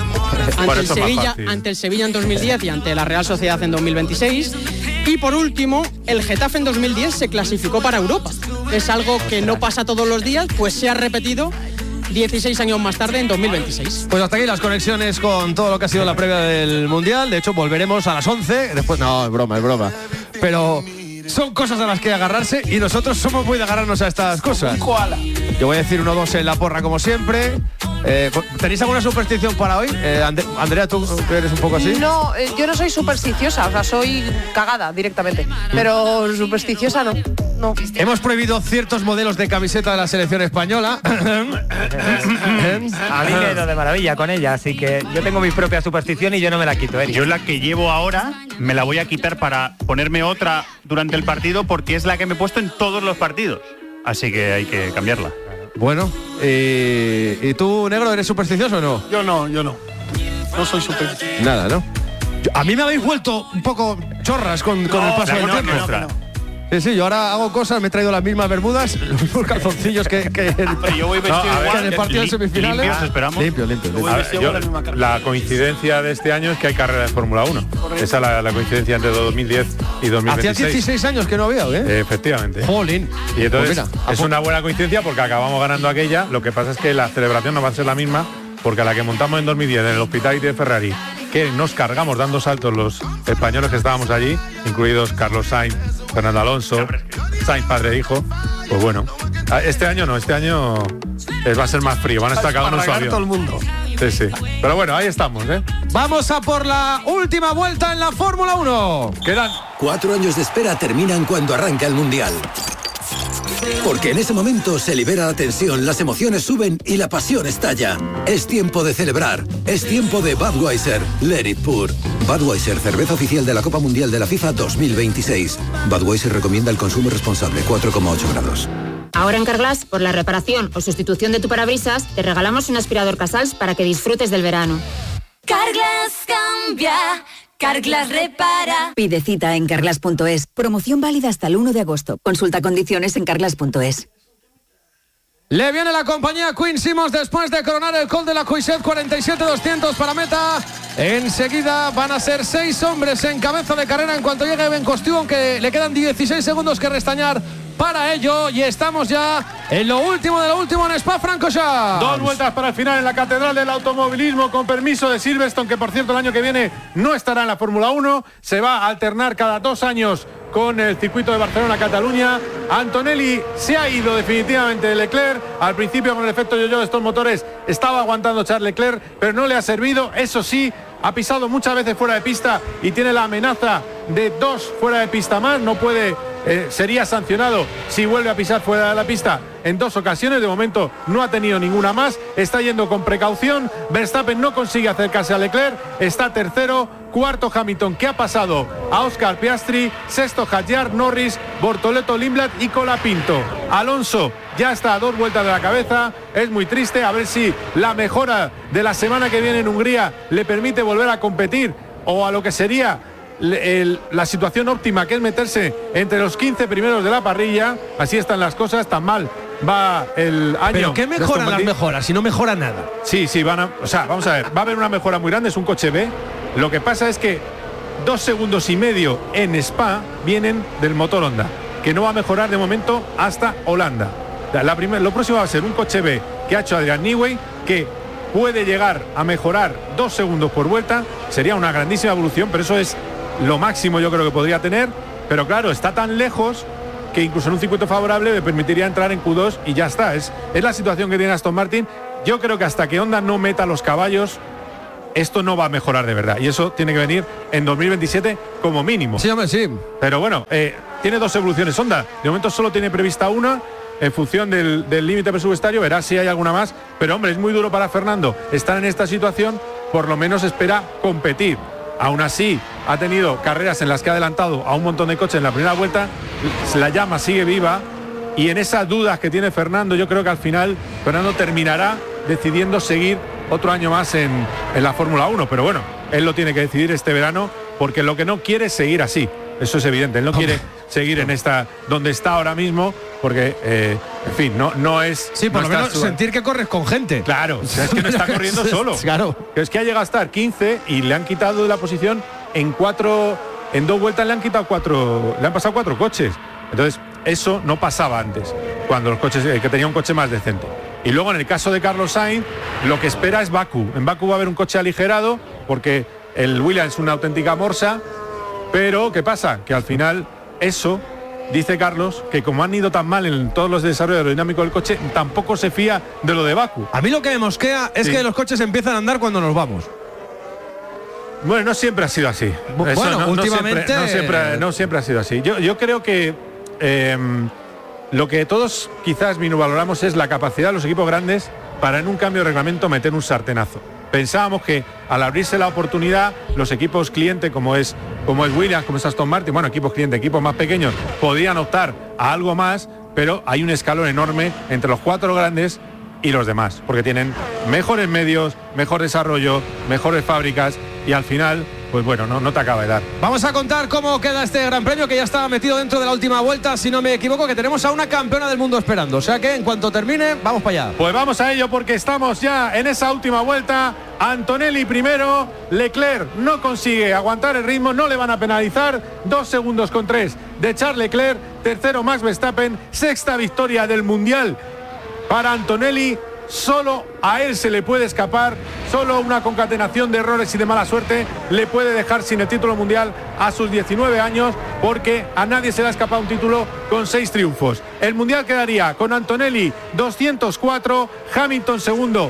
ante el Sevilla en 2010 y ante la Real Sociedad en 2026. Y por último, el Getafe en 2010 se clasificó para Europa. Es algo que no pasa todos los días, pues se ha repetido 16 años más tarde, en 2026. Pues hasta aquí las conexiones con todo lo que ha sido la previa del Mundial. De hecho, volveremos a las 11. Después, no, es broma. Pero son cosas a las que agarrarse y nosotros somos muy de agarrarnos a estas cosas. Yo voy a decir 1-2 en la porra como siempre. ¿Tenéis alguna superstición para hoy? Andrea, ¿tú eres un poco así? No, yo no soy supersticiosa, o sea, soy cagada directamente. Pero supersticiosa no. Hemos prohibido ciertos modelos de camiseta de la selección española. A mí me he ido de maravilla con ella, así que yo tengo mi propia superstición y yo no me la quito, Eric. Yo la que llevo ahora me la voy a quitar para ponerme otra durante el partido, porque es la que me he puesto en todos los partidos. Así que hay que cambiarla. Bueno, ¿y tú, negro, eres supersticioso o no? Yo no. No soy supersticioso. Nada, ¿no? A mí me habéis vuelto un poco chorras con el paso del tiempo. Sí, yo ahora hago cosas, me he traído las mismas bermudas, los mismos calzoncillos que yo voy vestido igual, en el partido de semifinales. Limpios, esperamos. Limpio. La coincidencia de este año es que hay carrera de Fórmula 1. Correcto. Esa es la coincidencia entre 2010 y 2026. Hacía 16 años que no había, ¿eh? Efectivamente. Jolín. Y entonces es una buena coincidencia porque acabamos ganando aquella. Lo que pasa es que la celebración no va a ser la misma, porque a la que montamos en 2010 en el Hospitality de Ferrari, que nos cargamos dando saltos los españoles que estábamos allí, incluidos Carlos Sainz, Fernando Alonso, Sainz padre e hijo, pues bueno, este año no, este año va a ser más frío, van a estar cada uno en su avión. Todo el mundo. Sí. Pero bueno, ahí estamos, ¿eh? Vamos a por la última vuelta en la Fórmula 1. Quedan 4 años de espera terminan cuando arranca el Mundial. Porque en ese momento se libera la tensión, las emociones suben y la pasión estalla. Es tiempo de celebrar. Es tiempo de Budweiser. Let it pour. Budweiser, cerveza oficial de la Copa Mundial de la FIFA 2026. Budweiser recomienda el consumo responsable, 4,8 grados. Ahora en Carglass, por la reparación o sustitución de tu parabrisas, te regalamos un aspirador Casals para que disfrutes del verano. Carglass cambia. Carglass repara. Pide cita en carglass.es. Promoción válida hasta el 1 de agosto. Consulta condiciones en carglass.es. Le viene la compañía Queen Simmons después de coronar el Col de la Cuisset, 47-200 para meta. Enseguida van a ser 6 hombres en cabeza de carrera en cuanto llegue Ben Costiu, aunque le quedan 16 segundos que restañar para ello, y estamos ya en lo último de lo último en Spa-Francorchamps. 2 vueltas para el final en la Catedral del Automovilismo, con permiso de Silverstone, que por cierto el año que viene no estará en la Fórmula 1, se va a alternar cada 2 años con el circuito de Barcelona-Cataluña. Antonelli se ha ido definitivamente de Leclerc. Al principio, con el efecto yo-yo de estos motores, estaba aguantando Charles Leclerc, pero no le ha servido. Eso sí, ha pisado muchas veces fuera de pista y tiene la amenaza de 2 fuera de pista más. No puede, sería sancionado si vuelve a pisar fuera de la pista en 2 ocasiones. De momento no ha tenido ninguna más. Está yendo con precaución. Verstappen no consigue acercarse a Leclerc. Está tercero. Cuarto Hamilton, que ha pasado a Oscar Piastri. Sexto Hadjar, Norris, Bortoleto, Lindblad y Colapinto. Alonso ya está a 2 vueltas de la cabeza. Es muy triste. A ver si la mejora de la semana que viene en Hungría le permite volver a competir, o a lo que sería la situación óptima, que es meterse entre los 15 primeros de la parrilla. Así están las cosas, tan mal va el año. ¿Pero qué mejoran las mejoras si no mejora nada? Sí, vamos a ver, va a haber una mejora muy grande, es un coche B. Lo que pasa es que 2 segundos y medio en Spa vienen del motor Honda, que no va a mejorar de momento hasta Holanda. Lo próximo va a ser un coche B que ha hecho Adrian Newey, que puede llegar a mejorar 2 segundos por vuelta. Sería una grandísima evolución, pero eso es lo máximo yo creo que podría tener. Pero claro, está tan lejos que incluso en un circuito favorable le permitiría entrar en Q2 y ya está. Es la situación que tiene Aston Martin. Yo creo que hasta que Honda no meta los caballos, esto no va a mejorar de verdad. Y eso tiene que venir en 2027 como mínimo. Sí, hombre, sí. Pero bueno, tiene 2 evoluciones Honda. De momento solo tiene prevista una. En función del límite presupuestario, verá si hay alguna más. Pero hombre, es muy duro para Fernando estar en esta situación. Por lo menos espera competir. Aún así, ha tenido carreras en las que ha adelantado a un montón de coches en la primera vuelta. La llama sigue viva. Y en esas dudas que tiene Fernando, yo creo que al final Fernando terminará decidiendo seguir otro año más en la Fórmula 1. Pero bueno, él lo tiene que decidir este verano, porque lo que no quiere es seguir así. Eso es evidente. Él no quiere seguir en esta donde está ahora mismo, porque en fin, no es. Sí, por lo menos sentir que corres con gente. Claro, o sea, es que no está corriendo solo. Claro. Es que ha llegado a estar 15 y le han quitado de la posición en 2 vueltas le han quitado 4, le han pasado 4 coches. Entonces, eso no pasaba antes, cuando los coches que tenía un coche más decente. Y luego en el caso de Carlos Sainz, lo que espera es Bakú. En Bakú va a haber un coche aligerado, porque el Williams es una auténtica morsa. Pero, ¿qué pasa? Que al final, eso, dice Carlos, que como han ido tan mal en todos los desarrollos aerodinámicos del coche, tampoco se fía de lo de Bakú. A mí lo que me mosquea es que los coches empiezan a andar cuando nos vamos. Bueno, no siempre ha sido así. Bueno, últimamente... No siempre ha sido así. Yo creo que lo que todos quizás minusvaloramos es la capacidad de los equipos grandes para en un cambio de reglamento meter un sartenazo. Pensábamos que al abrirse la oportunidad, los equipos cliente como es Williams, como es Aston Martin, bueno, equipos cliente, equipos más pequeños, podían optar a algo más, pero hay un escalón enorme entre los 4 grandes y los demás, porque tienen mejores medios, mejor desarrollo, mejores fábricas, y al final, pues bueno, no te acaba de dar. Vamos a contar cómo queda este Gran Premio, que ya está metido dentro de la última vuelta, si no me equivoco, que tenemos a una campeona del mundo esperando. O sea que en cuanto termine, vamos para allá. Pues vamos a ello, porque estamos ya en esa última vuelta. Antonelli primero, Leclerc no consigue aguantar el ritmo, no le van a penalizar. 2 segundos con 3 de Charles Leclerc. Tercero Max Verstappen, 6ª victoria del Mundial para Antonelli. Solo a él se le puede escapar, solo una concatenación de errores y de mala suerte le puede dejar sin el título mundial a sus 19 años, porque a nadie se le ha escapado un título con 6 triunfos. El mundial quedaría con Antonelli 204, Hamilton segundo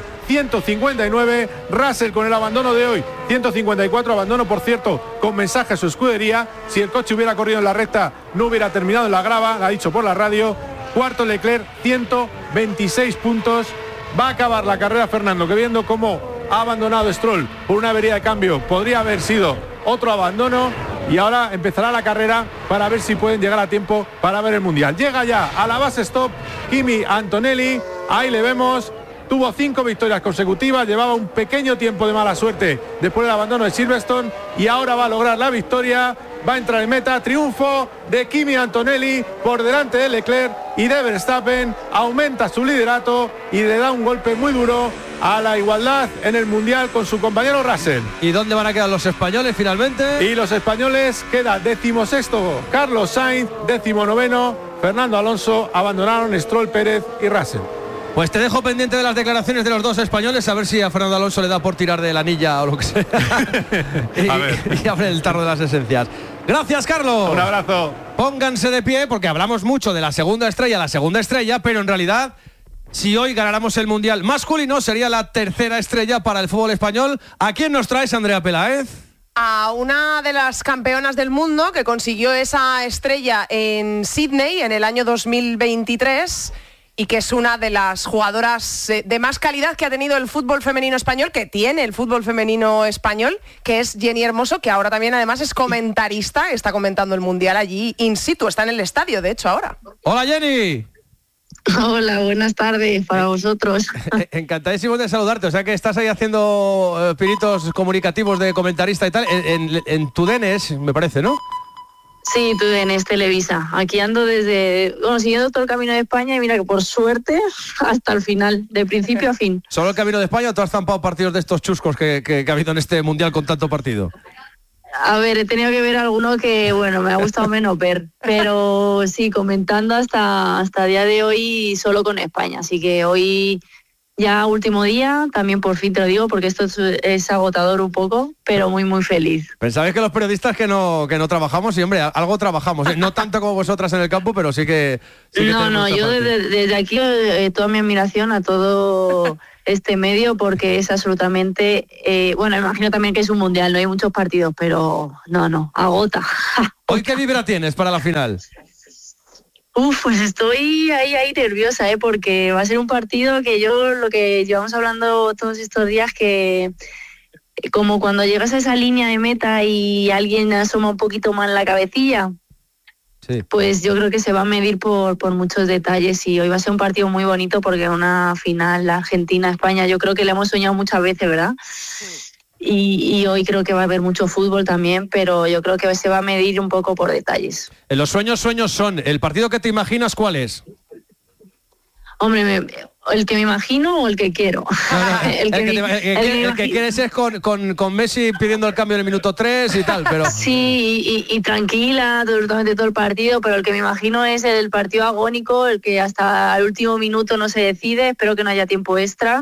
159, Russell con el abandono de hoy 154, abandono por cierto con mensaje a su escudería. Si el coche hubiera corrido en la recta no hubiera terminado en la grava, lo ha dicho por la radio. Cuarto Leclerc, 126 puntos. Va a acabar la carrera Fernando, que viendo cómo ha abandonado Stroll por una avería de cambio, podría haber sido otro abandono, y ahora empezará la carrera para ver si pueden llegar a tiempo para ver el mundial. Llega ya a la base stop Kimi Antonelli, ahí le vemos. Tuvo 5 victorias consecutivas, llevaba un pequeño tiempo de mala suerte después del abandono de Silverstone, y ahora va a lograr la victoria. Va a entrar en meta, triunfo de Kimi Antonelli por delante de Leclerc y de Verstappen. Aumenta su liderato y le da un golpe muy duro a la igualdad en el mundial con su compañero Russell. ¿Y dónde van a quedar los españoles finalmente? Y los españoles queda 16º Carlos Sainz, 19º Fernando Alonso. Abandonaron Stroll, Pérez y Russell. Pues te dejo pendiente de las declaraciones de los 2 españoles, a ver si a Fernando Alonso le da por tirar de la anilla o lo que sea. y abre el tarro de las esencias. Gracias, Carlos. Un abrazo. Pónganse de pie, porque hablamos mucho de la segunda estrella, pero en realidad, si hoy ganáramos el Mundial masculino, sería la 3ª estrella para el fútbol español. ¿A quién nos traes, Andrea Peláez? A una de las campeonas del mundo que consiguió esa estrella en Sydney en el año 2023... y que es una de las jugadoras de más calidad que ha tenido el fútbol femenino español, que tiene el fútbol femenino español, que es Jenny Hermoso, que ahora también además es comentarista, está comentando el Mundial allí in situ, está en el estadio, de hecho, ahora. Hola, Jenny. Hola, buenas tardes para vosotros. Encantadísimo de saludarte. O sea que estás ahí haciendo pinitos comunicativos de comentarista y tal. En Tudenes, me parece, ¿no? Sí, Tudenes, Televisa. Aquí ando siguiendo todo el camino de España y mira que por suerte hasta el final, de principio a fin. ¿Solo el camino de España o tú has zampado partidos de estos chuscos que ha habido en este Mundial con tanto partido? A ver, he tenido que ver alguno que, bueno, me ha gustado menos ver, pero sí, comentando hasta día de hoy solo con España, así que hoy ya último día, también por fin te lo digo, porque esto es agotador un poco, pero muy, muy feliz. Pensabais que los periodistas que no trabajamos, y hombre, algo trabajamos, ¿eh? No tanto como vosotras en el campo, pero sí que no, yo desde aquí toda mi admiración a todo este medio, porque es absolutamente, bueno, imagino también que es un mundial, no hay muchos partidos, pero no, agota. ¿Hoy qué vibra tienes para la final? Pues estoy ahí nerviosa, porque va a ser un partido que lo que llevamos hablando todos estos días, que como cuando llegas a esa línea de meta y alguien asoma un poquito más la cabecilla, sí, pues yo creo que se va a medir por muchos detalles, y hoy va a ser un partido muy bonito porque una final Argentina-España, yo creo que la hemos soñado muchas veces, ¿verdad? Sí. Y hoy creo que va a haber mucho fútbol también, pero yo creo que se va a medir un poco por detalles. Los sueños son. ¿El partido que te imaginas cuál es? Hombre, ¿el que me imagino o el que quiero? El que quieres es con Messi pidiendo el cambio en el minuto 3 y tal, pero... Sí, y tranquila absolutamente todo el partido, pero el que me imagino es el partido agónico, el que hasta el último minuto no se decide, espero que no haya tiempo extra.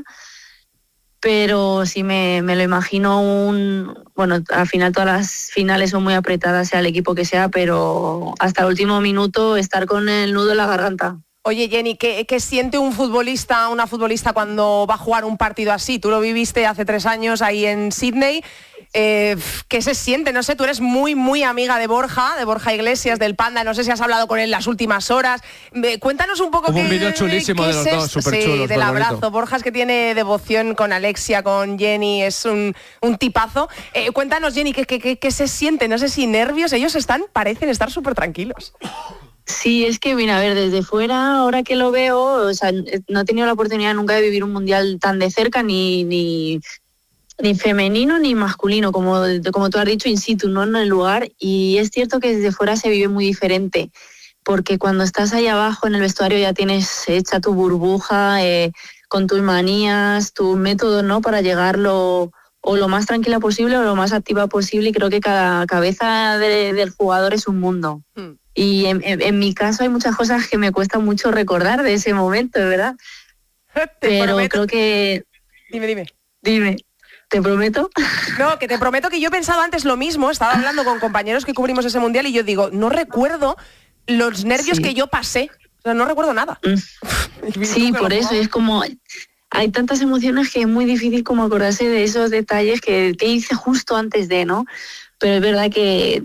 Pero sí me lo imagino bueno, al final todas las finales son muy apretadas, sea el equipo que sea, pero hasta el último minuto estar con el nudo en la garganta. Oye, Jenny, ¿qué siente una futbolista cuando va a jugar un partido así? Tú lo viviste hace 3 años ahí en Sydney. ¿Qué se siente? No sé, tú eres muy, muy amiga de Borja Iglesias, del Panda. No sé si has hablado con él las últimas horas. Cuéntanos un poco. Hubo un vídeo chulísimo de los dos, súper chulos. Sí, del abrazo. Bonito. Borja es que tiene devoción con Alexia, con Jenny, es un tipazo. Cuéntanos, Jenny, ¿qué se siente? No sé si nervios. Ellos parecen estar súper tranquilos. Sí, es que, mira, a ver, desde fuera, ahora que lo veo, o sea, no he tenido la oportunidad nunca de vivir un mundial tan de cerca, ni femenino ni masculino, como tú has dicho, in situ, no en el lugar. Y es cierto que desde fuera se vive muy diferente, porque cuando estás ahí abajo en el vestuario ya tienes hecha tu burbuja, con tus manías, tus métodos, ¿no?, para llegar lo más tranquila posible o lo más activa posible, y creo que cada cabeza del jugador es un mundo. Y en mi caso hay muchas cosas que me cuesta mucho recordar de ese momento, ¿verdad? Pero creo que... Dime. ¿Te prometo? No, que te prometo que yo he pensado antes lo mismo. Estaba hablando con compañeros que cubrimos ese mundial y yo digo, no recuerdo los nervios que yo pasé. O sea, no recuerdo nada. Sí, por eso. Es como... Hay tantas emociones que es muy difícil como acordarse de esos detalles que hice justo antes de, ¿no? Pero es verdad que...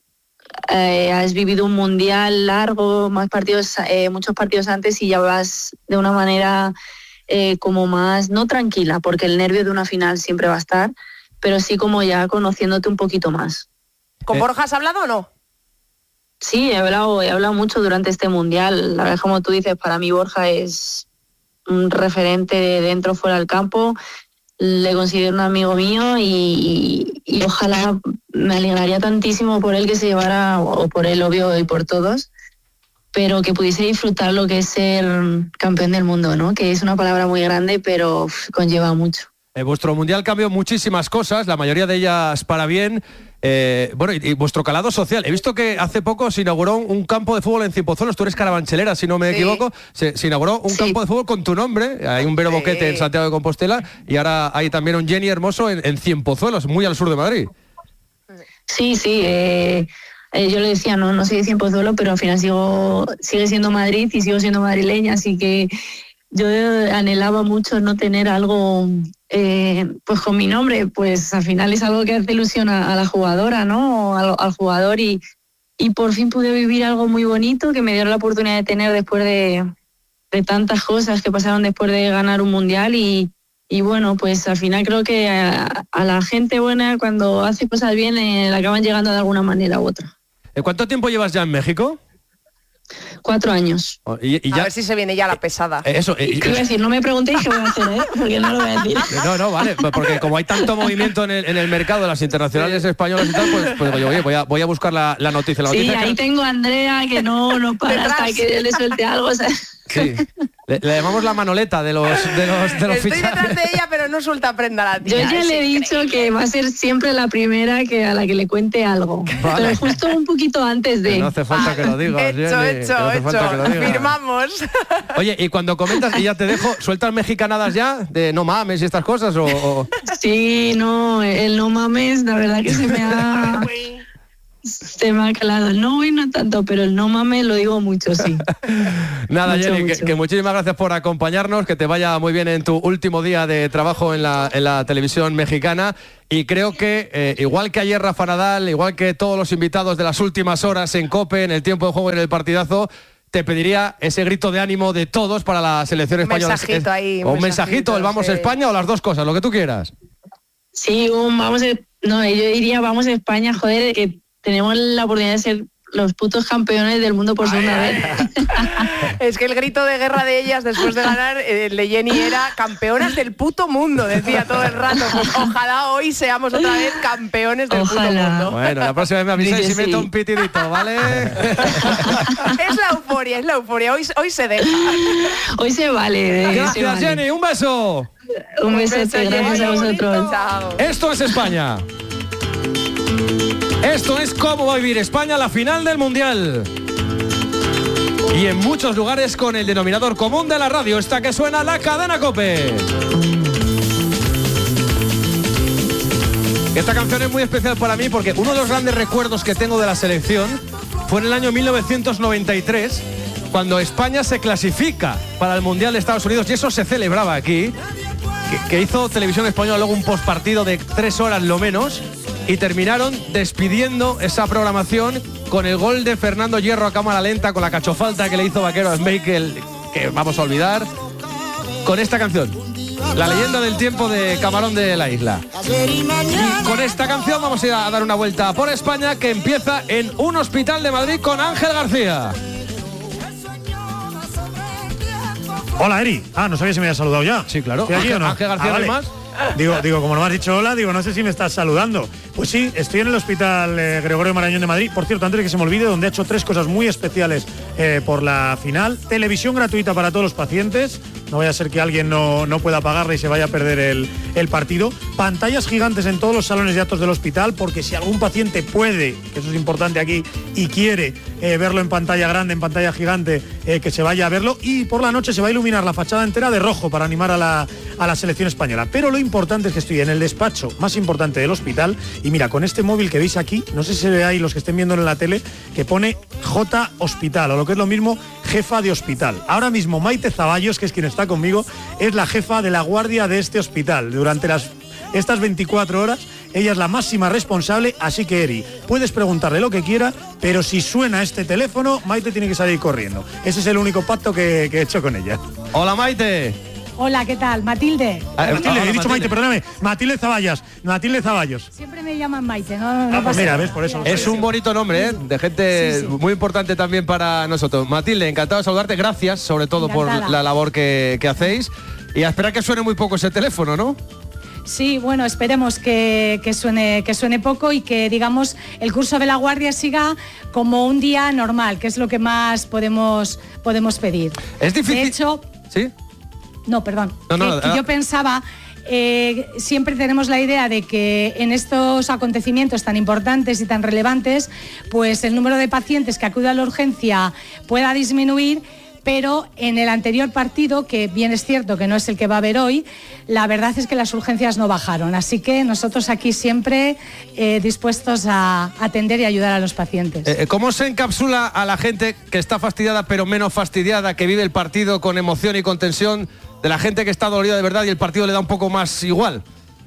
has vivido un mundial largo, muchos partidos antes, y ya vas de una manera como más, no tranquila, porque el nervio de una final siempre va a estar, pero sí como ya conociéndote un poquito más. ¿Con Borja has hablado o no? Sí, he hablado mucho durante este mundial. La verdad, como tú dices, para mí Borja es un referente de dentro, fuera del campo. Le considero un amigo mío y ojalá, me alegraría tantísimo por él que se llevara, o por él, obvio, y por todos, pero que pudiese disfrutar lo que es ser campeón del mundo, ¿no? Que es una palabra muy grande, pero conlleva mucho. Vuestro mundial cambió muchísimas cosas, la mayoría de ellas para bien. Bueno, y vuestro calado social. He visto que hace poco se inauguró un campo de fútbol en Cienpozuelos. Tú eres carabanchelera, si no me equivoco. Se inauguró un campo de fútbol con tu nombre. Hay un Vero Boquete en Santiago de Compostela y ahora hay también un Jenny Hermoso en Cienpozuelos, muy al sur de Madrid. Sí. Yo le decía, no soy de Cienpozuelos, pero al final sigue siendo Madrid y sigo siendo madrileña, así que yo anhelaba mucho no tener algo pues con mi nombre, pues al final es algo que hace ilusión a la jugadora, ¿no? Al jugador, y por fin pude vivir algo muy bonito que me dieron la oportunidad de tener después de tantas cosas que pasaron después de ganar un mundial, y bueno, pues al final creo que a la gente buena, cuando hace cosas bien, le acaban llegando de alguna manera u otra. ¿Cuánto tiempo llevas ya en México? 4 años. Y ya, a ver si se viene ya la pesada. Eso. ¿Qué iba a decir? No me preguntéis qué voy a hacer, porque no lo voy a decir. No, vale, porque como hay tanto movimiento en el mercado de las internacionales españolas y tal, pues digo, oye, voy a buscar la noticia. Sí, ahí tengo a Andrea que no para hasta que le suelte algo. O sea. Sí. Le llamamos la Manoleta de los Estoy fichajes. detrás de ella, pero no suelta prenda la tía. Yo ya le he dicho que va a ser siempre la primera a la que le cuente algo. Vale. Pero justo un poquito antes de... No hace falta que lo digas. Hecho. Firmamos. Oye, y cuando comentas, y ya te dejo, ¿sueltas mexicanadas ya? De no mames y estas cosas o... Sí, no, el no mames, la verdad que se me ha calado. No, y no tanto, pero el no mames lo digo mucho, sí. Nada, mucho, Jenny, mucho. Que muchísimas gracias por acompañarnos, que te vaya muy bien en tu último día de trabajo en la televisión mexicana. Y creo que, igual que ayer Rafa Nadal, igual que todos los invitados de las últimas horas en COPE, en el tiempo de juego y en el partidazo, te pediría ese grito de ánimo de todos para la selección española. Mensajito ahí, o un mensajito, el vamos sí. a España, o las dos cosas, lo que tú quieras. Sí, yo diría vamos a España, joder, que tenemos la oportunidad de ser los putos campeones del mundo por segunda vez. Es que el grito de guerra de ellas después de ganar, el de Jenny era campeonas del puto mundo, decía todo el rato. Pues ojalá hoy seamos otra vez campeones del puto mundo. Bueno, la próxima vez me avisáis y meto un pitidito, ¿vale? Es la euforia. Hoy se deja. Hoy se vale. Gracias, Jenny, un beso. Un besote, gracias a vosotros. Chao. Esto es España. Esto es cómo va a vivir España la final del Mundial. Y en muchos lugares con el denominador común de la radio, esta que suena, la cadena COPE. Esta canción es muy especial para mí porque uno de los grandes recuerdos que tengo de la selección fue en el año 1993, cuando España se clasifica para el Mundial de Estados Unidos, y eso se celebraba aquí, que hizo Televisión Española luego un postpartido de 3 horas lo menos, y terminaron despidiendo esa programación con el gol de Fernando Hierro a cámara lenta, con la cachofalta que le hizo Vaquero a Schmeichel, que vamos a olvidar, con esta canción, La leyenda del tiempo de Camarón de la Isla. Y con esta canción vamos a ir a dar una vuelta por España, que empieza en un hospital de Madrid con Ángel García. Hola, Eri. ¿No sabía si me habías saludado ya? Sí, claro. ¿Estoy aquí o no? Ángel García, vale. ¿no hay más? Digo, como no me has dicho hola, no sé si me estás saludando. Pues sí, estoy en el Hospital Gregorio Marañón de Madrid. Por cierto, antes de que se me olvide, donde ha hecho 3 cosas muy especiales por la final. Televisión gratuita para todos los pacientes. No vaya a ser que alguien no pueda pagarla y se vaya a perder el partido. Pantallas gigantes en todos los salones de actos del hospital, porque si algún paciente puede, que eso es importante aquí, y quiere verlo en pantalla grande, en pantalla gigante, que se vaya a verlo. Y por la noche se va a iluminar la fachada entera de rojo para animar a la selección española. Pero lo importante es que estoy en el despacho más importante del hospital, y mira, con este móvil que veis aquí, no sé si se ve ahí los que estén viendo en la tele, que pone J Hospital, o lo que es lo mismo, jefa de hospital. Ahora mismo Maite Zaballos, que es quien está conmigo, es la jefa de la guardia de este hospital. Durante estas 24 horas, ella es la máxima responsable, así que Eri, puedes preguntarle lo que quiera, pero si suena este teléfono, Maite tiene que salir corriendo. Ese es el único pacto que he hecho con ella. Hola, Maite. Hola, ¿qué tal? Matilde. Matilde, he dicho Maite, perdóname. Matilde Zaballos. Siempre me llaman Maite, no pues pasa mira, nada. ves, por eso. Es un bonito nombre, de gente muy importante también para nosotros. Matilde, encantado de saludarte. Gracias, sobre todo, Encantada. por la labor que hacéis. Y a esperar que suene muy poco ese teléfono, ¿no? Sí, bueno, esperemos que suene poco y que, digamos, el curso de la guardia siga como un día normal, que es lo que más podemos pedir. Es difícil. De hecho, ¿sí? No, perdón. No, que yo pensaba, siempre tenemos la idea de que en estos acontecimientos tan importantes y tan relevantes, pues el número de pacientes que acuden a la urgencia pueda disminuir, pero en el anterior partido, que bien es cierto que no es el que va a haber hoy, la verdad es que las urgencias no bajaron. Así que nosotros aquí siempre dispuestos a atender y ayudar a los pacientes. ¿Cómo se encapsula a la gente que está fastidiada pero menos fastidiada, que vive el partido con emoción y con tensión, de la gente que está dolorida de verdad y el partido le da un poco más igual?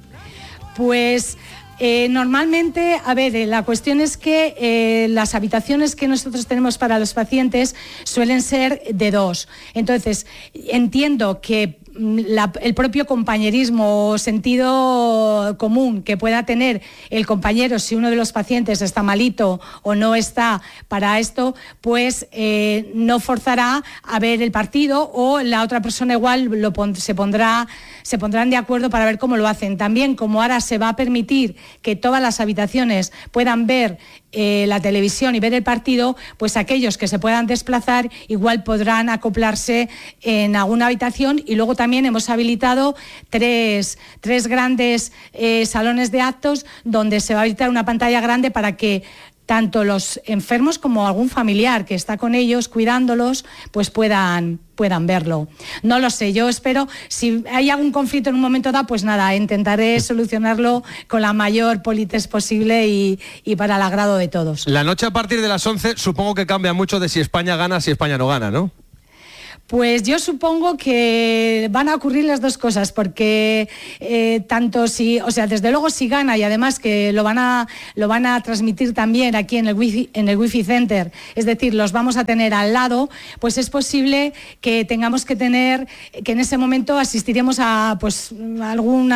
Pues normalmente, a ver, la cuestión es que las habitaciones que nosotros tenemos para los pacientes suelen ser de 2. Entonces, entiendo que el propio compañerismo o sentido común que pueda tener el compañero si uno de los pacientes está malito o no está para esto, pues no forzará a ver el partido, o la otra persona igual se pondrán de acuerdo para ver cómo lo hacen. También, como ahora se va a permitir que todas las habitaciones puedan ver la televisión y ver el partido, pues aquellos que se puedan desplazar igual podrán acoplarse en alguna habitación. Y luego también hemos habilitado tres grandes salones de actos donde se va a habilitar una pantalla grande para que tanto los enfermos como algún familiar que está con ellos cuidándolos pues puedan verlo. No lo sé, yo espero, si hay algún conflicto en un momento dado, pues nada, intentaré solucionarlo con la mayor politez posible y para el agrado de todos. La noche a partir de las 11 supongo que cambia mucho de si España gana, si España no gana, ¿no? Pues yo supongo que van a ocurrir las dos cosas, porque desde luego si gana, y además que lo van a transmitir también aquí en el Wi-Fi Center, es decir, los vamos a tener al lado, pues es posible que tengamos que en ese momento asistiremos a pues algún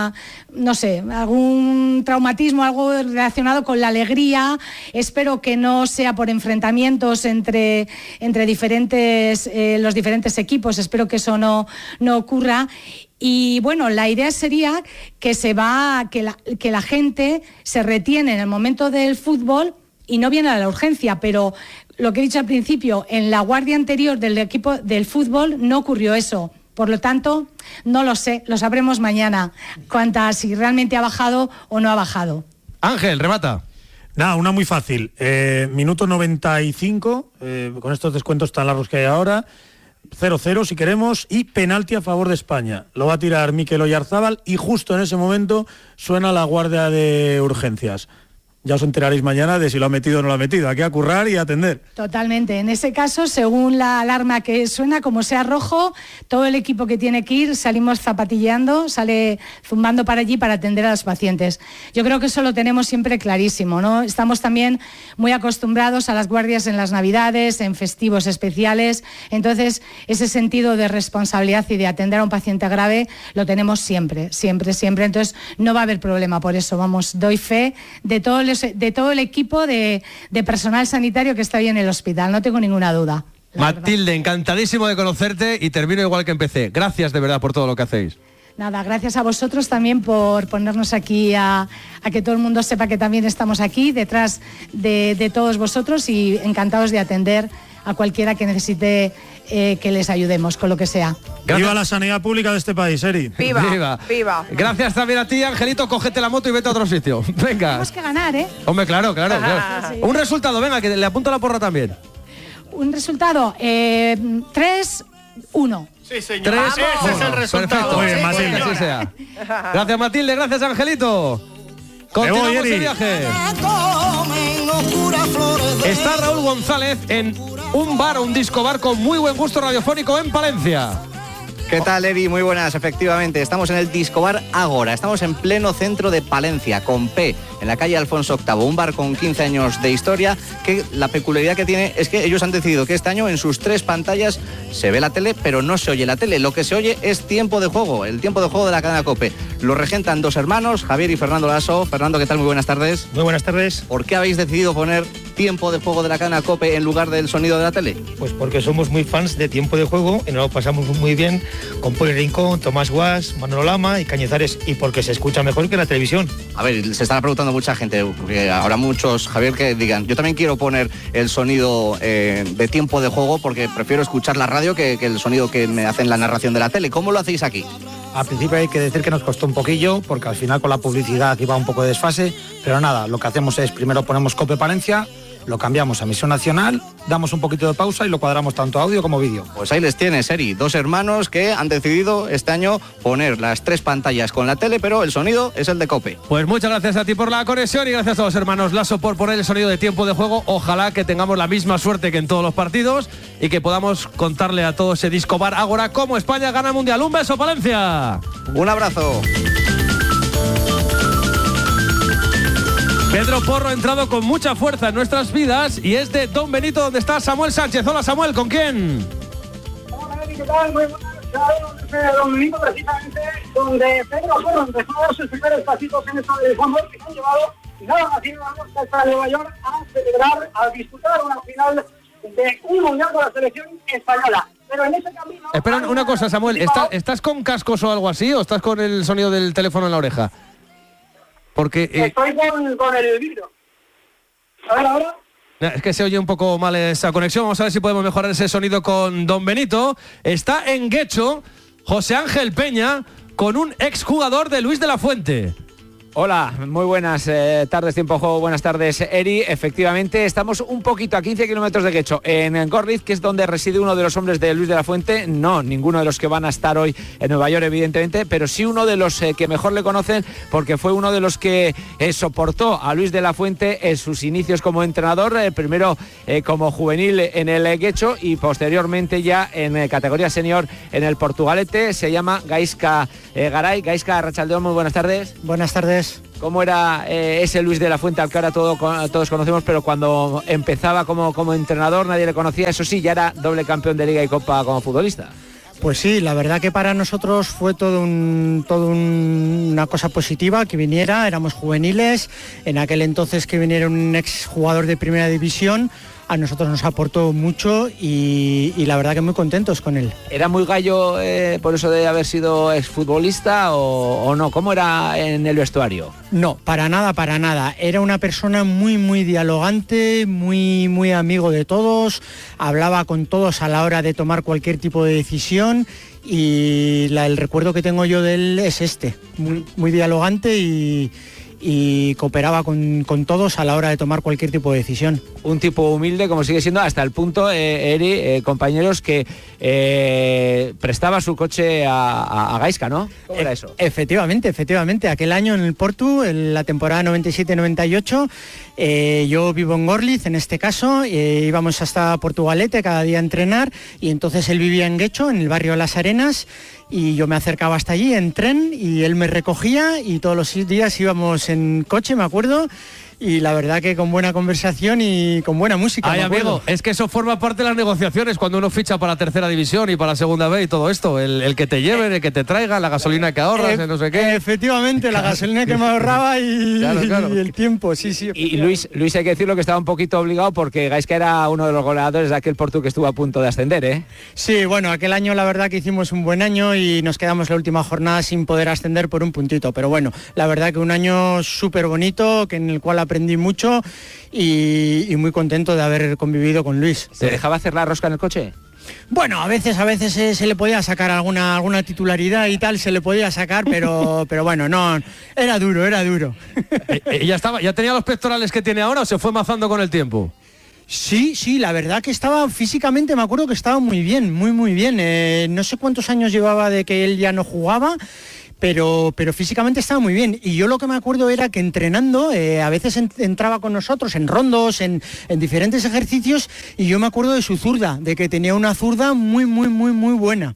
traumatismo, algo relacionado con la alegría. Espero que no sea por enfrentamientos entre los diferentes equipos, espero que eso no ocurra. Y bueno, la idea sería que la gente se retiene en el momento del fútbol y no viene a la urgencia, pero lo que he dicho al principio, en la guardia anterior del equipo del fútbol no ocurrió eso. Por lo tanto, no lo sé, lo sabremos mañana, si realmente ha bajado o no ha bajado. Ángel, remata. Nada, una muy fácil. Minuto 95, con estos descuentos tan largos que hay ahora, 0-0 si queremos, y penalti a favor de España. Lo va a tirar Mikel Oyarzábal y justo en ese momento suena la guardia de urgencias. Ya os enteraréis mañana de si lo ha metido o no lo ha metido. Hay que acurrar y atender. Totalmente. En ese caso, según la alarma que suena, como sea rojo, todo el equipo que tiene que ir salimos zapatilleando, sale zumbando para allí para atender a los pacientes. Yo creo que eso lo tenemos siempre clarísimo, ¿no? Estamos también muy acostumbrados a las guardias en las Navidades, en festivos especiales. Entonces, ese sentido de responsabilidad y de atender a un paciente grave lo tenemos siempre, siempre, siempre. Entonces, no va a haber problema por eso. Vamos, doy fe de todo el equipo de personal sanitario que está hoy en el hospital, no tengo ninguna duda. Matilde, encantadísimo de conocerte y termino igual que empecé. Gracias de verdad por todo lo que hacéis. Nada, gracias a vosotros también por ponernos aquí a que todo el mundo sepa que también estamos aquí detrás de todos vosotros y encantados de atender a cualquiera que necesite que les ayudemos con lo que sea. Gracias. Viva la sanidad pública de este país, Eri. Viva, viva, viva. Gracias también a ti, Angelito. Cógete la moto y vete a otro sitio. Venga. Tenemos que ganar, ¿eh? Hombre, claro. Sí. Un resultado, venga, que le apunto la porra también. Un resultado, 3-1. Sí, señor. Ese es el resultado. Perfecto. Muy bien, Matilde. Así sea. Gracias, Matilde. Gracias, Angelito. Continuamos el viaje. Está Raúl González en un bar, un disco bar con muy buen gusto radiofónico en Palencia. ¿Qué tal, Eri? Muy buenas, efectivamente. Estamos en el Disco Bar Ágora. Estamos en pleno centro de Palencia, con P, en la calle Alfonso VIII. Un bar con 15 años de historia, que la peculiaridad que tiene es que ellos han decidido que este año en sus 3 pantallas se ve la tele, pero no se oye la tele. Lo que se oye es tiempo de juego, el tiempo de juego de la cadena COPE. Lo regentan 2 hermanos, Javier y Fernando Lasso. Fernando, ¿qué tal? Muy buenas tardes. Muy buenas tardes. ¿Por qué habéis decidido poner tiempo de juego de la cadena COPE en lugar del sonido de la tele? Pues porque somos muy fans de tiempo de juego y nos lo pasamos muy bien con Poli Rincón, Tomás Guas, Manolo Lama y Cañizares, y porque se escucha mejor que en la televisión. A ver, se estará preguntando mucha gente, porque habrá muchos, Javier, que digan, yo también quiero poner el sonido de tiempo de juego porque prefiero escuchar la radio que el sonido que me hacen la narración de la tele. ¿Cómo lo hacéis aquí? Al principio hay que decir que nos costó un poquillo, porque al final con la publicidad iba un poco de desfase, pero nada, lo que hacemos es primero ponemos COPE Palencia, lo cambiamos a emisión nacional, damos un poquito de pausa y lo cuadramos tanto audio como vídeo. Pues ahí les tienes, Eri, 2 hermanos que han decidido este año poner las 3 pantallas con la tele, pero el sonido es el de COPE. Pues muchas gracias a ti por la conexión y gracias a los hermanos Lasso por poner el sonido de tiempo de juego. Ojalá que tengamos la misma suerte que en todos los partidos y que podamos contarle a todo ese Disco Bar Ágora cómo España gana el Mundial. ¡Un beso, Palencia! ¡Un abrazo! Pedro Porro ha entrado con mucha fuerza en nuestras vidas y es de Don Benito, donde está Samuel Sánchez. Hola, Samuel, ¿con quién? Hola, Eri, ¿qué tal? Muy buenas. Don Benito, precisamente donde Pedro Porro empezó a dar sus primeros pasitos en esta de fútbol, que han llevado nada más y nada menos que hasta Nueva York a celebrar, a disputar una final de un mundial con la selección española. Pero en ese camino... Espera una cosa, Samuel, ¿estás con cascos o algo así o estás con el sonido del teléfono en la oreja? Porque... Estoy con el vidrio. A ver, ahora... Es que se oye un poco mal esa conexión. Vamos a ver si podemos mejorar ese sonido con Don Benito. Está en Guecho José Ángel Peña con un exjugador de Luis de la Fuente. Hola, muy buenas tardes, tiempo juego, buenas tardes, Eri. Efectivamente, estamos un poquito a 15 kilómetros de Guecho, en Gorliz, que es donde reside uno de los hombres de Luis de la Fuente. No, ninguno de los que van a estar hoy en Nueva York, evidentemente, pero sí uno de los que mejor le conocen, porque fue uno de los que soportó a Luis de la Fuente en sus inicios como entrenador, primero como juvenil en el Guecho y posteriormente ya en categoría senior en el Portugalete. Se llama Gaizka Garay. Gaizka, Arratsaldeon, muy buenas tardes. Buenas tardes. ¿Cómo era ese Luis de la Fuente al que ahora todos conocemos, pero cuando empezaba como entrenador nadie le conocía? Eso sí, ya era doble campeón de Liga y Copa como futbolista. Pues sí, la verdad que para nosotros fue una cosa positiva que viniera, éramos juveniles, en aquel entonces que viniera un exjugador de primera división, a nosotros nos aportó mucho y la verdad que muy contentos con él. ¿Era muy gallo por eso de haber sido exfutbolista o no? ¿Cómo era en el vestuario? No, para nada. Era una persona muy dialogante, muy amigo de todos, hablaba con todos a la hora de tomar cualquier tipo de decisión y el recuerdo que tengo yo de él es muy dialogante y cooperaba con todos a la hora de tomar cualquier tipo de decisión. Un tipo humilde, como sigue siendo, hasta el punto, Eri, compañeros, que prestaba su coche a Gaizka, ¿no? ¿Cómo era eso? Efectivamente. Aquel año en el Portu, en la temporada 97-98, yo vivo en Gorliz, en este caso, íbamos hasta Portugalete cada día a entrenar y entonces él vivía en Guecho, en el barrio Las Arenas, y yo me acercaba hasta allí en tren y él me recogía y todos los días íbamos en coche, me acuerdo, y la verdad que con buena conversación y con buena música. Ay, amigo, es que eso forma parte de las negociaciones cuando uno ficha para tercera división y para segunda B y todo esto, el que te lleven, el que te traiga, la gasolina que ahorras, no sé qué. Efectivamente, la gasolina que me ahorraba y el tiempo, sí. Y Luis, hay que decirlo que estaba un poquito obligado porque Gaizka era uno de los goleadores de aquel Portu que estuvo a punto de ascender, ¿eh? Sí, bueno, aquel año la verdad que hicimos un buen año y nos quedamos la última jornada sin poder ascender por un puntito, pero bueno, la verdad que un año súper bonito, en el cual aprendí mucho y muy contento de haber convivido con Luis. ¿Te dejaba hacer la rosca en el coche? Bueno, a veces se le podía sacar alguna titularidad y tal, se le podía sacar, pero bueno, no, era duro. ¿Ya tenía los pectorales que tiene ahora o se fue mazando con el tiempo? Sí, la verdad que estaba físicamente, me acuerdo que estaba muy bien, muy bien. No sé cuántos años llevaba de que él ya no jugaba, pero físicamente estaba muy bien. Y yo lo que me acuerdo era que entrenando, a veces entraba con nosotros en rondos, en diferentes ejercicios, y yo me acuerdo de su zurda, de que tenía una zurda muy buena.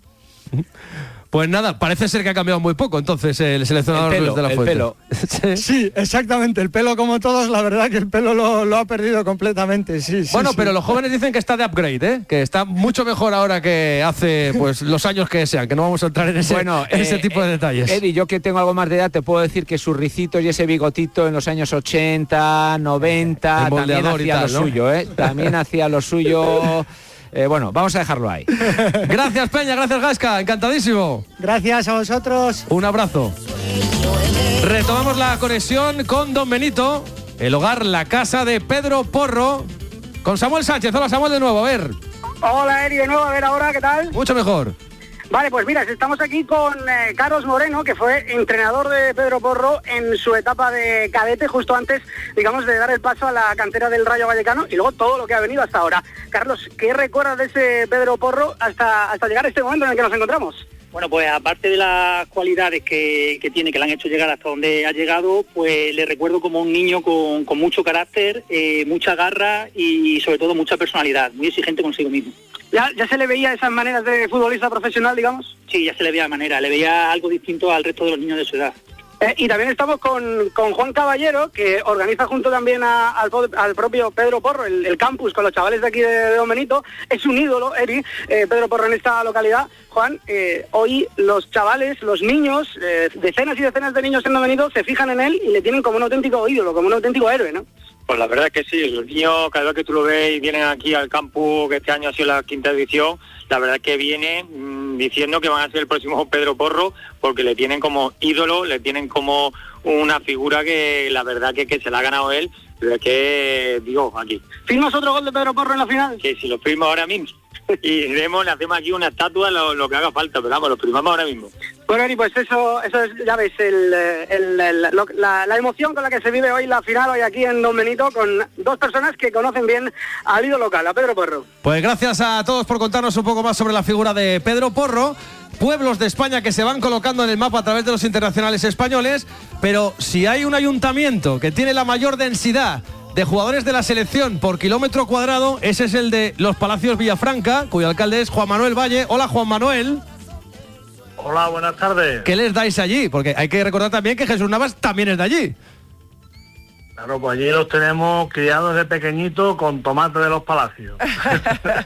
Pues nada, parece ser que ha cambiado muy poco entonces el seleccionador Luis de la Fuente. El pelo. Sí, exactamente, el pelo como todos, la verdad que el pelo lo ha perdido completamente, sí. Bueno, pero los jóvenes dicen que está de upgrade, que está mucho mejor ahora que hace pues los años que sean, que no vamos a entrar en ese tipo de detalles. Eddie, yo que tengo algo más de edad, te puedo decir que sus ricitos y ese bigotito en los años 80, 90, también hacía lo suyo, también hacía lo suyo. Bueno, vamos a dejarlo ahí. Gracias, Peña, gracias, Gaizka, encantadísimo. Gracias a vosotros. Un abrazo. Retomamos la conexión con Don Benito, el hogar, la casa de Pedro Porro, con Samuel Sánchez. Hola, Samuel, de nuevo, a ver. Hola, Eri, de nuevo, a ver ahora, ¿qué tal? Mucho mejor. Vale, pues mira, estamos aquí con Carlos Moreno, que fue entrenador de Pedro Porro en su etapa de cadete, justo antes, digamos, de dar el paso a la cantera del Rayo Vallecano y luego todo lo que ha venido hasta ahora. Carlos, ¿qué recuerdas de ese Pedro Porro hasta llegar a este momento en el que nos encontramos? Bueno, pues aparte de las cualidades que tiene, que le han hecho llegar hasta donde ha llegado, pues le recuerdo como un niño con mucho carácter, mucha garra y sobre todo mucha personalidad, muy exigente consigo mismo. ¿Ya se le veía esas maneras de futbolista profesional, digamos? Sí, ya se le veía de manera, le veía algo distinto al resto de los niños de su edad. Y también estamos con Juan Caballero, que organiza junto también al propio Pedro Porro el campus con los chavales de aquí de Don Benito. Es un ídolo, Eri, Pedro Porro en esta localidad. Juan, hoy los chavales, los niños, decenas y decenas de niños en Don Benito se fijan en él y le tienen como un auténtico ídolo, como un auténtico héroe, ¿no? Pues la verdad es que sí, los niños, cada vez que tú lo ves y vienen aquí al campus, que este año ha sido la 5ª edición, la verdad es que vienen diciendo que van a ser el próximo Pedro Porro, porque le tienen como ídolo, le tienen como una figura que la verdad que se la ha ganado él, pero es que, digo, aquí. ¿Firmas otro gol de Pedro Porro en la final? Que si lo firmo ahora mismo. Y le hacemos aquí una estatua, lo que haga falta, pero vamos, lo firmamos ahora mismo. Bueno, Eri, pues eso es, ya ves, la emoción con la que se vive hoy la final, hoy aquí en Don Benito, con dos personas que conocen bien al ídolo local, a Pedro Porro. Pues gracias a todos por contarnos un poco más sobre la figura de Pedro Porro. Pueblos de España que se van colocando en el mapa a través de los internacionales españoles, pero si hay un ayuntamiento que tiene la mayor densidad de jugadores de la selección por kilómetro cuadrado, ese es el de Los Palacios Villafranca, cuyo alcalde es Juan Manuel Valle. Hola, Juan Manuel. Hola, buenas tardes. ¿Qué les dais allí? Porque hay que recordar también que Jesús Navas también es de allí. Claro, pues allí los tenemos criados de pequeñito con tomate de Los Palacios.